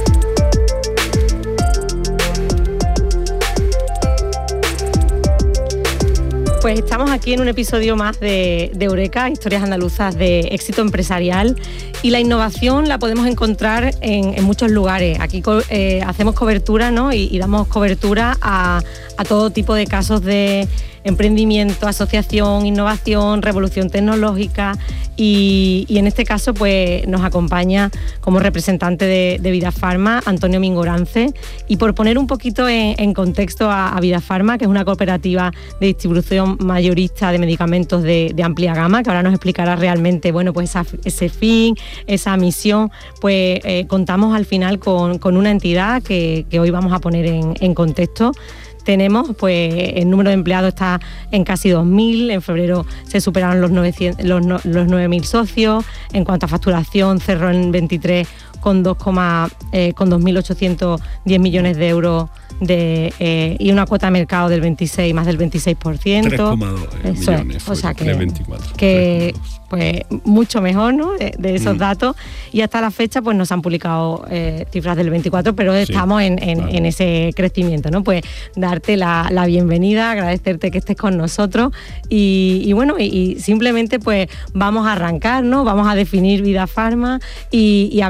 Pues estamos aquí en un episodio más de, de Eureka, historias andaluzas de éxito empresarial, y la innovación la podemos encontrar en, en muchos lugares. Aquí eh, hacemos cobertura, ¿no? y, y damos cobertura a, a todo tipo de casos de emprendimiento, asociación, innovación, revolución tecnológica, y, y en este caso pues nos acompaña como representante de, de Vida Farma Antonio Mingorance. Y por poner un poquito en, en contexto a, a Vida Farma, que es una cooperativa de distribución mayorista de medicamentos de, de amplia gama, que ahora nos explicará realmente bueno pues esa, ese fin, esa misión, pues eh, contamos al final con, con una entidad que, que hoy vamos a poner en, en contexto. Tenemos, pues, el número de empleados está en casi dos mil, en febrero se superaron los, novecientos, los, los nueve mil socios, en cuanto a facturación cerró en veintitrés con, dos, eh, con dos mil ochocientos diez millones de euros de, eh, y una cuota de mercado del veintiséis, más del veintiséis por ciento. tres coma dos millones, es, o sea que, tres coma veinticuatro. Que pues mucho mejor, ¿no? de, de esos mm. datos, y hasta la fecha pues nos han publicado eh, cifras del veinticuatro, pero sí, estamos en, en, claro. en ese crecimiento, ¿no? Pues darte la, la bienvenida, agradecerte que estés con nosotros y, y bueno, y, y simplemente pues vamos a arrancar, ¿no? Vamos a definir Vida Farma y, y hablar también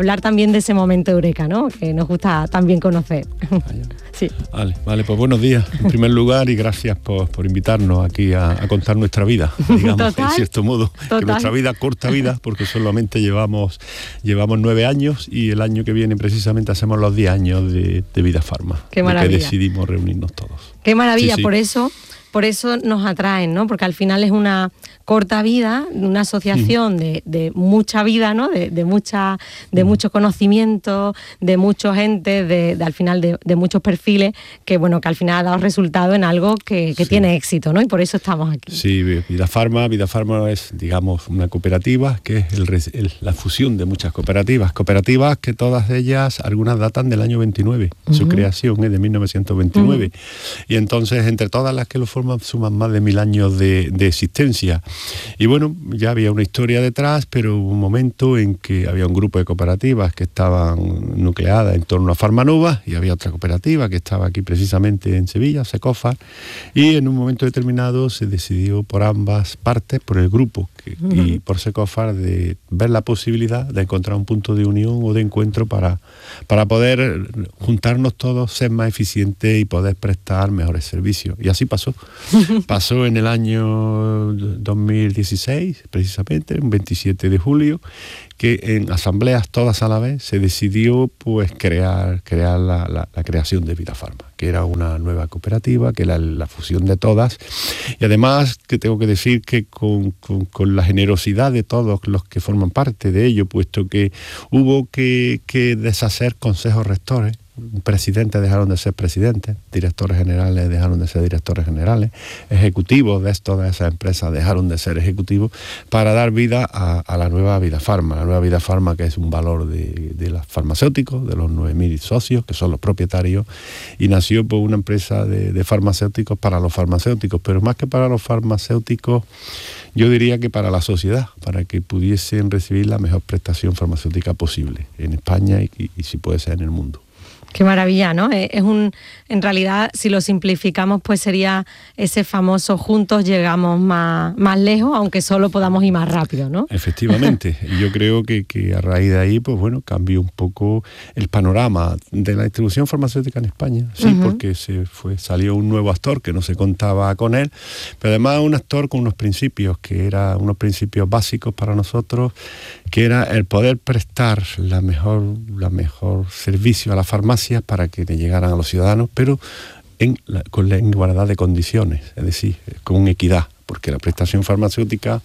también de ese momento eureka, ¿no? Que nos gusta también conocer. Sí. Vale, vale, pues buenos días en primer lugar y gracias por, por invitarnos aquí a, a contar nuestra vida, digamos, total, en cierto modo, total. Que nuestra vida, corta vida, porque solamente llevamos, llevamos nueve años y el año que viene precisamente hacemos los diez años de, de Vida Farma. Qué maravilla. Que decidimos reunirnos todos. Qué maravilla, sí, sí. por eso... Por eso nos atraen, ¿no? Porque al final es una corta vida, una asociación de, de mucha vida, ¿no? De, de, mucha, de mucho conocimiento, de mucha gente, de, de al final de, de muchos perfiles, que bueno, que al final ha dado resultado en algo que, que sí. tiene éxito, ¿no? Y por eso estamos aquí. Sí, Vida Farma, Vida Farma es, digamos, una cooperativa que es el, el, la fusión de muchas cooperativas. Cooperativas que todas ellas, algunas datan del año veintinueve, uh-huh. su creación es de mil novecientos veintinueve. Uh-huh. Y entonces, entre todas las que lo forman, suman más de mil años de, de existencia. Y bueno, ya había una historia detrás, pero hubo un momento en que había un grupo de cooperativas que estaban nucleadas en torno a Farmanova y había otra cooperativa que estaba aquí precisamente en Sevilla, Secofar, y en un momento determinado se decidió por ambas partes, por el grupo que, uh-huh. y por Secofar, de ver la posibilidad de encontrar un punto de unión o de encuentro para, para poder juntarnos todos, ser más eficientes y poder prestar mejores servicios. Y así pasó. Pasó en el año dos mil dieciséis, precisamente, un veintisiete de julio, que en asambleas todas a la vez se decidió pues crear, crear la, la, la creación de Vida Farma, que era una nueva cooperativa, que era la fusión de todas. Y además, que tengo que decir que con, con, con la generosidad de todos los que forman parte de ello, puesto que hubo que, que deshacer consejos rectores, presidentes dejaron de ser presidentes, directores generales dejaron de ser directores generales, ejecutivos de todas esas empresas dejaron de ser ejecutivos para dar vida a, a la nueva Vida Farma, la nueva Vida Farma, que es un valor de, de los farmacéuticos, de los nueve mil socios, que son los propietarios, y nació por una empresa de, de farmacéuticos para los farmacéuticos, pero más que para los farmacéuticos, yo diría que para la sociedad, para que pudiesen recibir la mejor prestación farmacéutica posible en España y, y, y si puede ser en el mundo. Qué maravilla, ¿no? Es un, en realidad, si lo simplificamos, pues sería ese famoso juntos llegamos más, más lejos, aunque solo podamos ir más rápido, ¿no? Efectivamente. Y yo creo que, que a raíz de ahí, pues bueno, cambió un poco el panorama de la distribución farmacéutica en España, sí, uh-huh. porque se fue, salió un nuevo actor que no se contaba con él, pero además un actor con unos principios, que eran unos principios básicos para nosotros, que era el poder prestar la mejor, la mejor servicio a la farmacia para que le llegaran a los ciudadanos, pero en la, con la igualdad de condiciones, es decir, con equidad, porque la prestación farmacéutica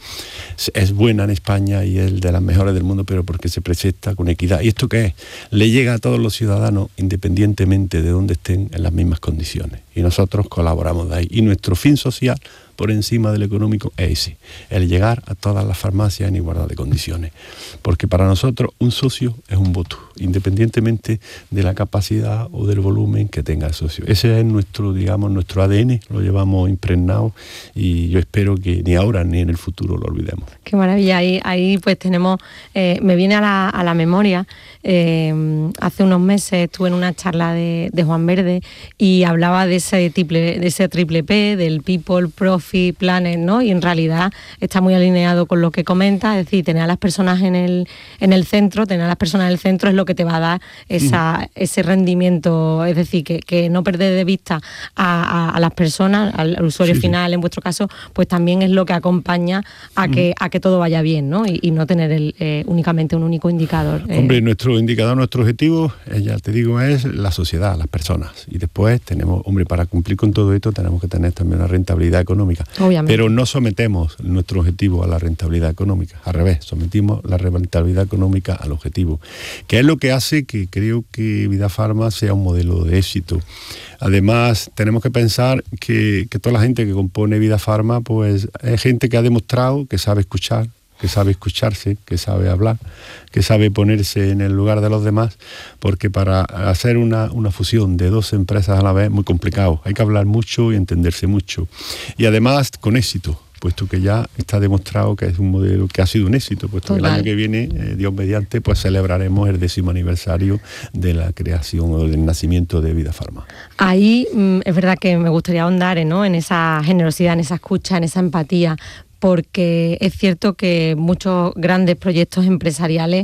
es buena en España y es de las mejores del mundo, pero porque se presenta con equidad. ¿Y esto qué es? Le llega a todos los ciudadanos independientemente de dónde estén, en las mismas condiciones. Y nosotros colaboramos de ahí. Y nuestro fin social, por encima del económico, es ese, el llegar a todas las farmacias en igualdad de condiciones. Porque para nosotros un socio es un voto, independientemente de la capacidad o del volumen que tenga el socio. Ese es nuestro, digamos, nuestro A D N, lo llevamos impregnado y yo espero que ni ahora ni en el futuro lo olvidemos. Qué maravilla, ahí, ahí pues tenemos, eh, me viene a la, a la memoria, eh, hace unos meses estuve en una charla de, de Juan Verde y hablaba de ese triple, de ese triple P, del People, Profit, Planet, ¿no? Y en realidad está muy alineado con lo que comenta, es decir, tener a las personas en el, en el centro, tener a las personas en el centro es lo que te va a dar esa, mm. ese rendimiento, es decir, que, que no perder de vista a, a, a las personas, al, al usuario sí, final, sí. en vuestro caso, pues también es lo que acompaña a mm. que, a que todo vaya bien, ¿no? Y, y no tener el, eh, únicamente un único indicador. Eh. Hombre, nuestro indicador, nuestro objetivo, eh, ya te digo, es la sociedad, las personas. Y después tenemos, hombre, para cumplir con todo esto tenemos que tener también una rentabilidad económica. Obviamente. Pero no sometemos nuestro objetivo a la rentabilidad económica, al revés, sometimos la rentabilidad económica al objetivo, que es lo que hace que creo que Vida Farma sea un modelo de éxito. Además, tenemos que pensar que, que toda la gente que compone Vida Farma, pues es gente que ha demostrado que sabe escuchar, que sabe escucharse, que sabe hablar, que sabe ponerse en el lugar de los demás, porque para hacer una, una fusión de dos empresas a la vez es muy complicado. Hay que hablar mucho y entenderse mucho. Y además con éxito, puesto que ya está demostrado que es un modelo que ha sido un éxito, puesto Total. que el año que viene, eh, Dios mediante, pues celebraremos el décimo aniversario de la creación o del nacimiento de Vida Farma. Ahí mm, es verdad que me gustaría ahondar, ¿no?, en esa generosidad, en esa escucha, en esa empatía, porque es cierto que muchos grandes proyectos empresariales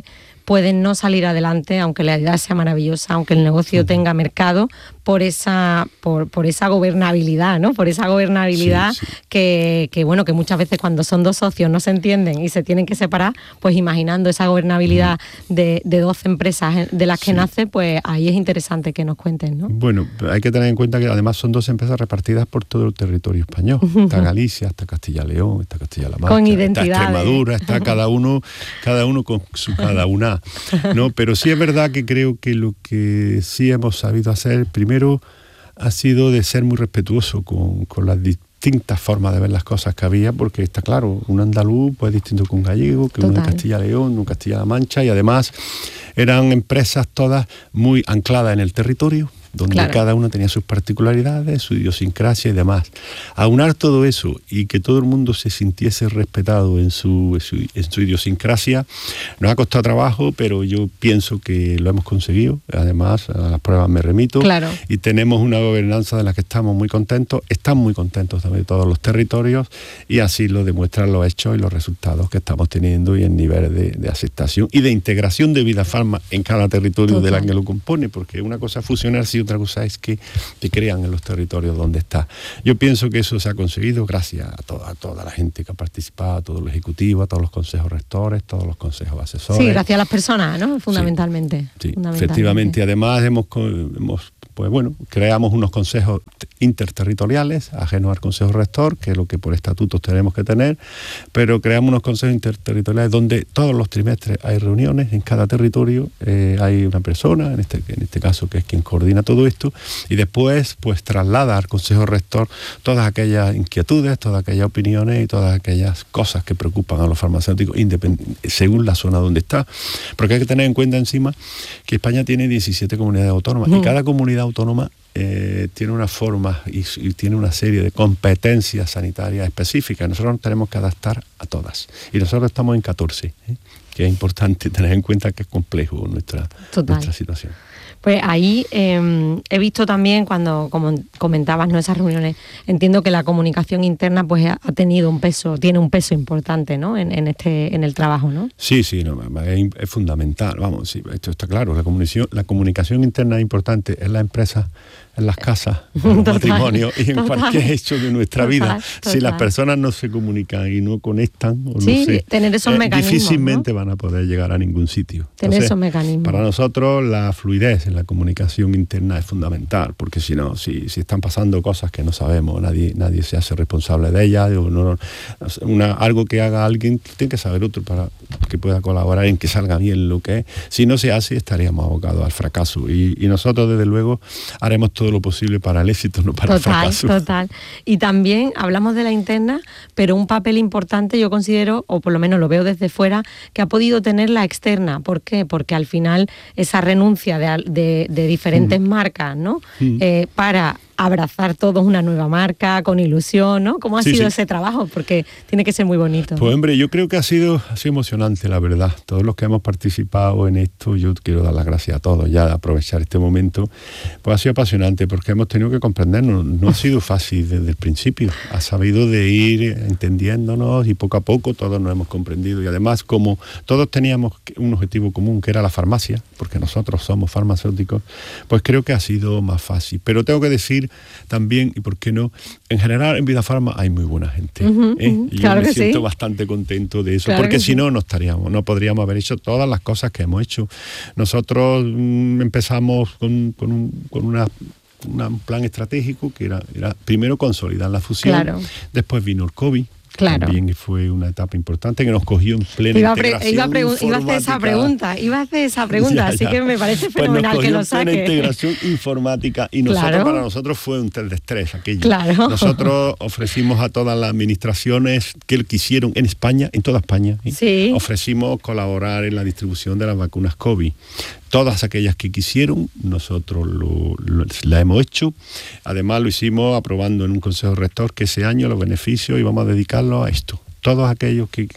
pueden no salir adelante, aunque la idea sea maravillosa, aunque el negocio uh-huh. tenga mercado, por esa, por, por esa gobernabilidad, ¿no? Por esa gobernabilidad sí, sí. Que, que, bueno, que muchas veces cuando son dos socios no se entienden y se tienen que separar, pues imaginando esa gobernabilidad uh-huh. de, de doce empresas de las que sí. nace, pues ahí es interesante que nos cuenten, ¿no? Bueno, hay que tener en cuenta que además son dos empresas repartidas por todo el territorio español. Uh-huh. Está Galicia, está Castilla-León, está Castilla-La Mancha, con está Extremadura, está cada uno, cada uno con su cada una, ¿no? Pero sí es verdad que creo que lo que sí hemos sabido hacer, primero, ha sido de ser muy respetuoso con, con las distintas formas de ver las cosas que había, porque está claro, un andaluz pues es distinto que un gallego, que Total. uno de Castilla-León, uno de Castilla-La Mancha, y además eran empresas todas muy ancladas en el territorio, donde claro. cada una tenía sus particularidades, su idiosincrasia y demás. Aunar todo eso y que todo el mundo se sintiese respetado en su, en su, en su idiosincrasia, nos ha costado trabajo, pero yo pienso que lo hemos conseguido. Además, a las pruebas me remito. Claro. Y tenemos una gobernanza de la que estamos muy contentos. Están muy contentos también todos los territorios, y así lo demuestran los hechos y los resultados que estamos teniendo y el nivel de, de aceptación y de integración de Vidafarma en cada territorio Total. del que lo compone, porque una cosa es fusionar, si otra cosa es que te crean en los territorios donde está. Yo pienso que eso se ha conseguido gracias a toda, a toda la gente que ha participado, a todo el ejecutivo, a todos los consejos rectores, todos los consejos asesores. Sí, gracias a las personas, ¿no? Fundamentalmente. Sí, sí fundamentalmente. Efectivamente. Y además hemos, hemos, pues bueno, creamos unos consejos interterritoriales, ajenos al consejo rector, que es lo que por estatutos tenemos que tener, pero creamos unos consejos interterritoriales donde todos los trimestres hay reuniones en cada territorio, eh, hay una persona, en este, en este caso que es quien coordina todo esto, y después pues traslada al consejo rector todas aquellas inquietudes, todas aquellas opiniones y todas aquellas cosas que preocupan a los farmacéuticos según la zona donde está, porque hay que tener en cuenta encima que España tiene diecisiete comunidades autónomas mm. y cada comunidad autónoma eh, tiene una forma y, y tiene una serie de competencias sanitarias específicas. Nosotros nos tenemos que adaptar a todas y nosotros estamos en catorce, ¿eh? que es importante tener en cuenta que es complejo nuestra, nuestra situación. Pues ahí eh, he visto también, cuando como comentabas, ¿no?, esas reuniones, entiendo que la comunicación interna pues ha tenido un peso, tiene un peso importante, ¿no?, en, en este, en el trabajo, ¿no? Sí, sí, no, es, es fundamental, vamos, sí, esto está claro, la comunicación, la comunicación interna es importante en las empresas, en las casas, en los matrimonios y en total. cualquier hecho de nuestra total, vida. Total. Si las personas no se comunican y no conectan, o sí, no sé, tener esos eh, mecanismos, difícilmente ¿no? van a poder llegar a ningún sitio. Tener Entonces, esos mecanismos. Para nosotros la fluidez en la comunicación interna es fundamental, porque si no, si, si están pasando cosas que no sabemos, nadie, nadie se hace responsable de ellas, o no, una, algo que haga alguien, tiene que saber otro para que pueda colaborar en que salga bien lo que es. Si no se hace, estaríamos abocados al fracaso. Y, y nosotros, desde luego, haremos todo lo posible para el éxito, no para total, el fracaso. Total. Y también hablamos de la interna, pero un papel importante yo considero, o por lo menos lo veo desde fuera, que ha podido tener la externa. ¿Por qué? Porque al final esa renuncia de, de, de diferentes mm. marcas, ¿no? Mm. Eh, para abrazar todos una nueva marca con ilusión, ¿no? ¿Cómo ha sí, sido sí. ese trabajo? Porque tiene que ser muy bonito. Pues hombre, yo creo que ha sido, ha sido emocionante, la verdad. Todos los que hemos participado en esto, yo quiero dar las gracias a todos, ya de aprovechar este momento, pues ha sido apasionante porque hemos tenido que comprendernos. No ha sido fácil desde el principio. Ha sabido de ir entendiéndonos y poco a poco todos nos hemos comprendido. Y además, como todos teníamos un objetivo común, que era la farmacia, porque nosotros somos farmacéuticos, pues creo que ha sido más fácil. Pero tengo que decir también, y por qué no, en general en Vidafarma hay muy buena gente. Uh-huh, ¿eh? uh-huh. Y claro yo me siento sí. bastante contento de eso, claro porque si sí. no, no estaríamos, no podríamos haber hecho todas las cosas que hemos hecho. Nosotros mmm, empezamos con, con, un, con una, una, un plan estratégico que era, era primero consolidar la fusión, claro. después vino el COVID. Claro. También fue una etapa importante que nos cogió en plena iba integración iba a, pregu- iba a hacer esa pregunta, iba a hacer esa pregunta, ya, así ya. que me parece fenomenal pues que lo saque. Pues nos cogió en plena integración informática y nosotros, claro. para nosotros fue un test de estrés aquello. Claro. Nosotros ofrecimos a todas las administraciones que quisieron en España, en toda España, ¿eh? sí. ofrecimos colaborar en la distribución de las vacunas COVID. Todas aquellas que quisieron, nosotros lo, lo, la hemos hecho. Además lo hicimos aprobando en un consejo rector que ese año los beneficios íbamos a dedicarlos a esto. Todos aquellos que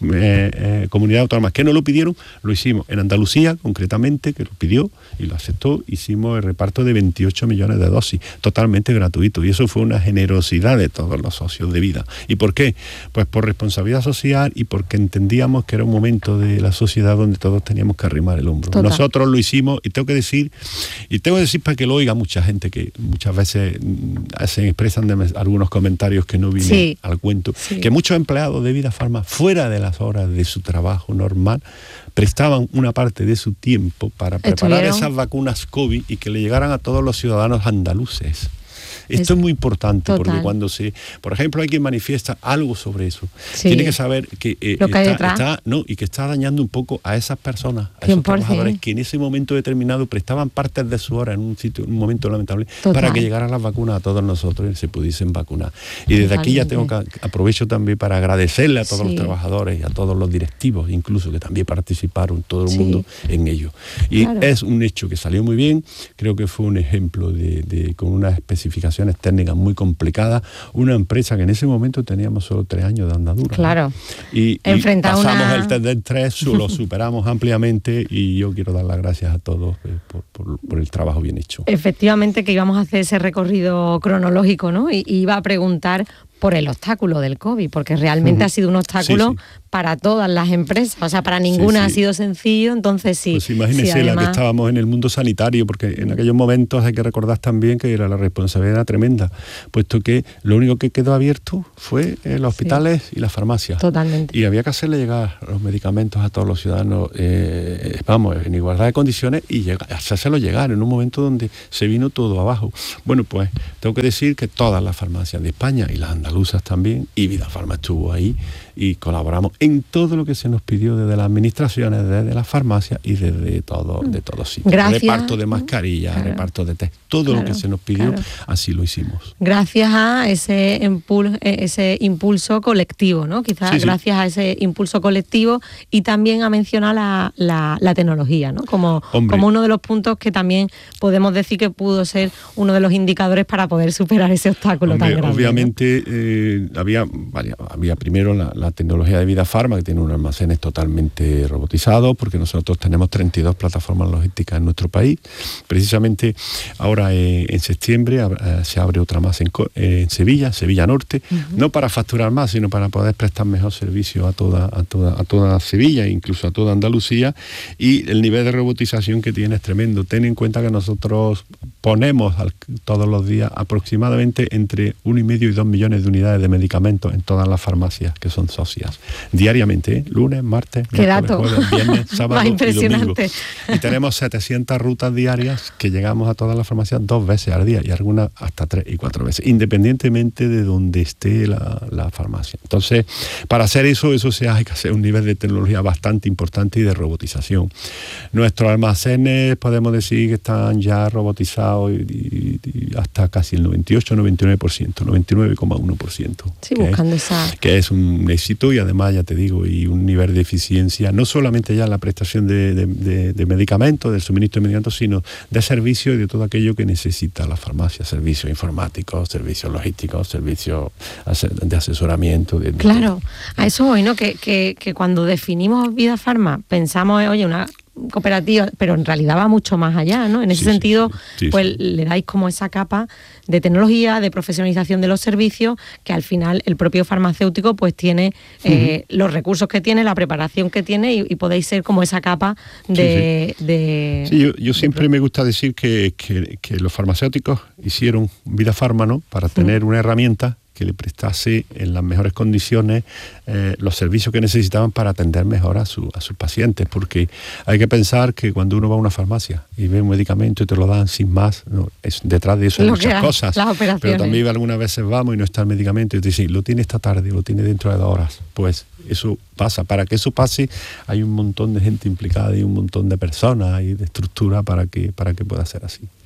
eh, eh, comunidades autónomas que no lo pidieron, lo hicimos. En Andalucía, concretamente, que lo pidió y lo aceptó, hicimos el reparto de veintiocho millones de dosis, totalmente gratuito. Y eso fue una generosidad de todos los socios de Vida. ¿Y por qué? Pues por responsabilidad social y porque entendíamos que era un momento de la sociedad donde todos teníamos que arrimar el hombro. Total. Nosotros lo hicimos, y tengo que decir, y tengo que decir para que lo oiga mucha gente que muchas veces se expresan de algunos comentarios que no vienen sí. al cuento, sí. que muchos empleados de Vida Farma, fuera de las horas de su trabajo normal, prestaban una parte de su tiempo para preparar ¿Estuvieron? esas vacunas COVID y que le llegaran a todos los ciudadanos andaluces. Esto es, es muy importante total. Porque cuando se, por ejemplo, hay quien manifiesta algo sobre eso, sí. tiene que saber que, eh, que está, está, no, y que está dañando un poco a esas personas, a esos trabajadores que en ese momento determinado prestaban partes de su hora en un sitio, en un momento lamentable, total. Para que llegaran las vacunas a todos nosotros y se pudiesen vacunar. Y desde Totalmente. Aquí ya tengo que aprovecho también para agradecerle a todos sí. los trabajadores y a todos los directivos, incluso que también participaron todo el sí. mundo en ello. Y claro. es un hecho que salió muy bien, creo que fue un ejemplo de, de con unas especificaciones técnicas muy complicadas, una empresa que en ese momento teníamos solo tres años de andadura. Claro. ¿no? Y, y pasamos una... el test del tres, lo superamos ampliamente y yo quiero dar las gracias a todos eh, por, por, por el trabajo bien hecho. Efectivamente que íbamos a hacer ese recorrido cronológico, ¿no? Y, y iba a preguntar por el obstáculo del COVID, porque realmente uh-huh. ha sido un obstáculo sí, sí. para todas las empresas, o sea, para ninguna sí, sí. ha sido sencillo, entonces sí. Pues imagínese sí, además... la que estábamos en el mundo sanitario, porque en aquellos momentos hay que recordar también que era la responsabilidad tremenda, puesto que lo único que quedó abierto fue eh, los hospitales sí. y las farmacias. Totalmente. Y había que hacerle llegar los medicamentos a todos los ciudadanos, eh, vamos, en igualdad de condiciones y llega, hacérselo llegar en un momento donde se vino todo abajo. Bueno, pues tengo que decir que todas las farmacias de España y las andaluzas también, y Vida Farma estuvo ahí y colaboramos en todo lo que se nos pidió desde las administraciones, desde las farmacias y desde todo, de todos sitios. Gracias. Reparto de mascarillas, claro. reparto de test, todo claro, lo que se nos pidió, claro. así lo hicimos. Gracias a ese impulso, ese impulso colectivo, ¿no? Quizás sí, gracias sí. a ese impulso colectivo y también a mencionar la, la, la tecnología, ¿no? Como, como uno de los puntos que también podemos decir que pudo ser uno de los indicadores para poder superar ese obstáculo Hombre, tan grande. Obviamente, ¿no? eh, había, vale, había primero la, la tecnología de Vida Farma, que tiene unos almacenes totalmente robotizados, porque nosotros tenemos treinta y dos plataformas logísticas en nuestro país. Precisamente ahora eh, en septiembre eh, se abre otra más en, eh, en Sevilla, Sevilla Norte, uh-huh. no para facturar más, sino para poder prestar mejor servicio a toda, a toda, a toda Sevilla, incluso a toda Andalucía, y el nivel de robotización que tiene es tremendo. Ten en cuenta que nosotros ponemos al, todos los días aproximadamente entre uno y medio y dos millones de unidades de medicamentos en todas las farmacias que son socias, diariamente, ¿eh? Lunes, martes, ¿Qué dato? Jueves, viernes, sábado y domingo. Y tenemos setecientas rutas diarias que llegamos a todas las farmacias dos veces al día y algunas hasta tres y cuatro veces, independientemente de donde esté la, la farmacia. Entonces, para hacer eso, eso se hay que hacer un nivel de tecnología bastante importante y de robotización. Nuestros almacenes podemos decir que están ya robotizados y, y, y hasta casi el noventa y ocho, noventa y nueve por ciento, noventa y nueve coma uno por ciento. Sí, buscando es, esa... Que es un éxito y además, ya te digo, y un nivel de eficiencia, no solamente ya en la prestación de, de, de, de medicamentos, del suministro de medicamentos, sino de servicios y de todo aquello que necesita la farmacia, servicios informáticos, servicios logísticos, servicios de asesoramiento. De, claro, a eso voy, ¿no? Que, que, que cuando definimos Vida Farma pensamos, oye, una cooperativa, pero en realidad va mucho más allá, ¿no? En ese sí, sentido, sí, sí, pues sí. le dais como esa capa de tecnología, de profesionalización de los servicios, que al final el propio farmacéutico pues tiene eh, uh-huh. los recursos que tiene, la preparación que tiene y, y podéis ser como esa capa de... Sí, sí. de, sí yo, yo de siempre pro- me gusta decir que, que, que los farmacéuticos hicieron Vida Farma, ¿no? Para tener uh-huh. una herramienta que le prestase en las mejores condiciones eh, los servicios que necesitaban para atender mejor a, su, a sus pacientes, porque hay que pensar que cuando uno va a una farmacia y ve un medicamento y te lo dan sin más, no, es, detrás de eso hay muchas cosas, pero también algunas veces vamos y no está el medicamento y te dicen, lo tiene esta tarde, lo tiene dentro de dos horas, pues eso pasa. Para que eso pase hay un montón de gente implicada y un montón de personas y de estructura para que, para que pueda ser así.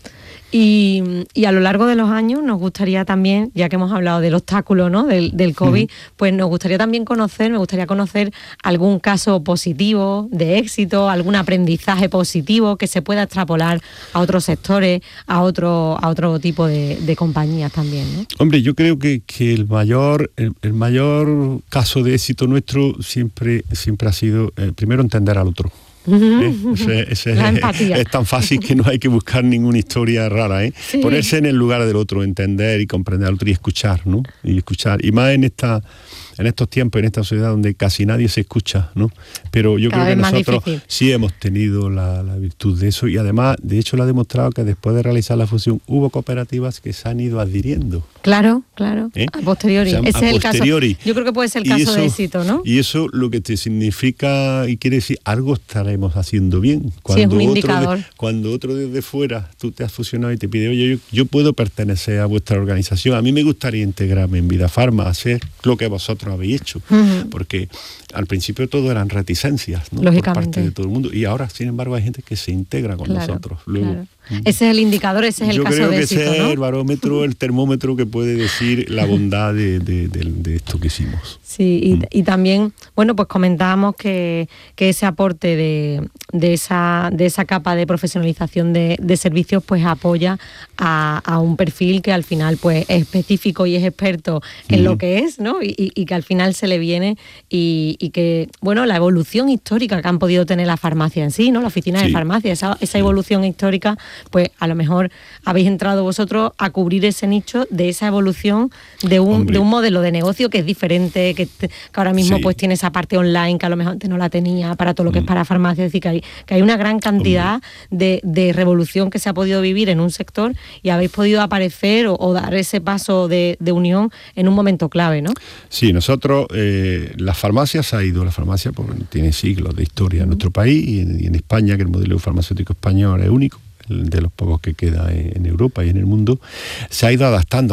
Y, y a lo largo de los años nos gustaría también, ya que hemos hablado del obstáculo, ¿no?, del, del COVID, uh-huh. pues nos gustaría también conocer, me gustaría conocer algún caso positivo de éxito, algún aprendizaje positivo que se pueda extrapolar a otros sectores, a otro, a otro tipo de, de compañías también, ¿no? Hombre, yo creo que, que el mayor el, el mayor caso de éxito nuestro siempre, siempre ha sido, eh, primero, entender al otro. ¿Eh? Ese, ese es, es tan fácil que no hay que buscar ninguna historia rara, ¿eh? Sí. Ponerse en el lugar del otro, entender y comprender al otro y escuchar, ¿no? Y escuchar. Y más en esta en estos tiempos, en esta sociedad donde casi nadie se escucha, ¿no? Pero yo Cada creo que nosotros sí hemos tenido la, la virtud de eso, y además, de hecho, lo ha demostrado que después de realizar la fusión hubo cooperativas que se han ido adhiriendo. Claro, claro, ¿eh? A posteriori. O sea, Ese a es el posteriori. Caso, yo creo que puede ser el caso eso, de éxito, ¿no? Y eso lo que te significa y quiere decir, algo estaremos haciendo bien. Cuando, sí, es un otro indicador. De, cuando otro desde fuera, tú te has fusionado y te pide, oye, yo, yo puedo pertenecer a vuestra organización, a mí me gustaría integrarme en Vidafarma, hacer lo que vosotros habéis hecho. Uh-huh. Porque al principio todo eran reticencias, ¿no?, por parte de todo el mundo, y ahora, sin embargo, hay gente que se integra con claro, nosotros. Luego, claro. Ese es el indicador, ese es el yo caso creo de que éxito, ese ¿no? es el barómetro, el termómetro que puede decir la bondad de, de, de, de esto que hicimos. Sí, y, mm. y también, bueno, pues comentábamos que, que ese aporte de, de, esa, de esa capa de profesionalización de, de servicios pues apoya a, a un perfil que al final pues es específico y es experto en mm. lo que es, ¿no? Y, y, y que al final se le viene y, y que, bueno, la evolución histórica que han podido tener la farmacia en sí, ¿no? La oficina sí. de farmacia, esa, esa evolución histórica, pues a lo mejor habéis entrado vosotros a cubrir ese nicho de esa evolución de un, de un modelo de negocio que es diferente, que, que ahora mismo sí. pues tiene esa parte online que a lo mejor antes no la tenía para todo lo que mm. es para farmacia. Es decir, que hay, que hay una gran cantidad de, de revolución que se ha podido vivir en un sector y habéis podido aparecer o, o dar ese paso de, de unión en un momento clave, ¿no? Sí, nosotros, eh, la farmacia se ha ido, la farmacia pues, tiene siglos de historia mm. en nuestro país y en, y en España, que el modelo farmacéutico español es único, de los pocos que queda en Europa y en el mundo, se ha ido adaptando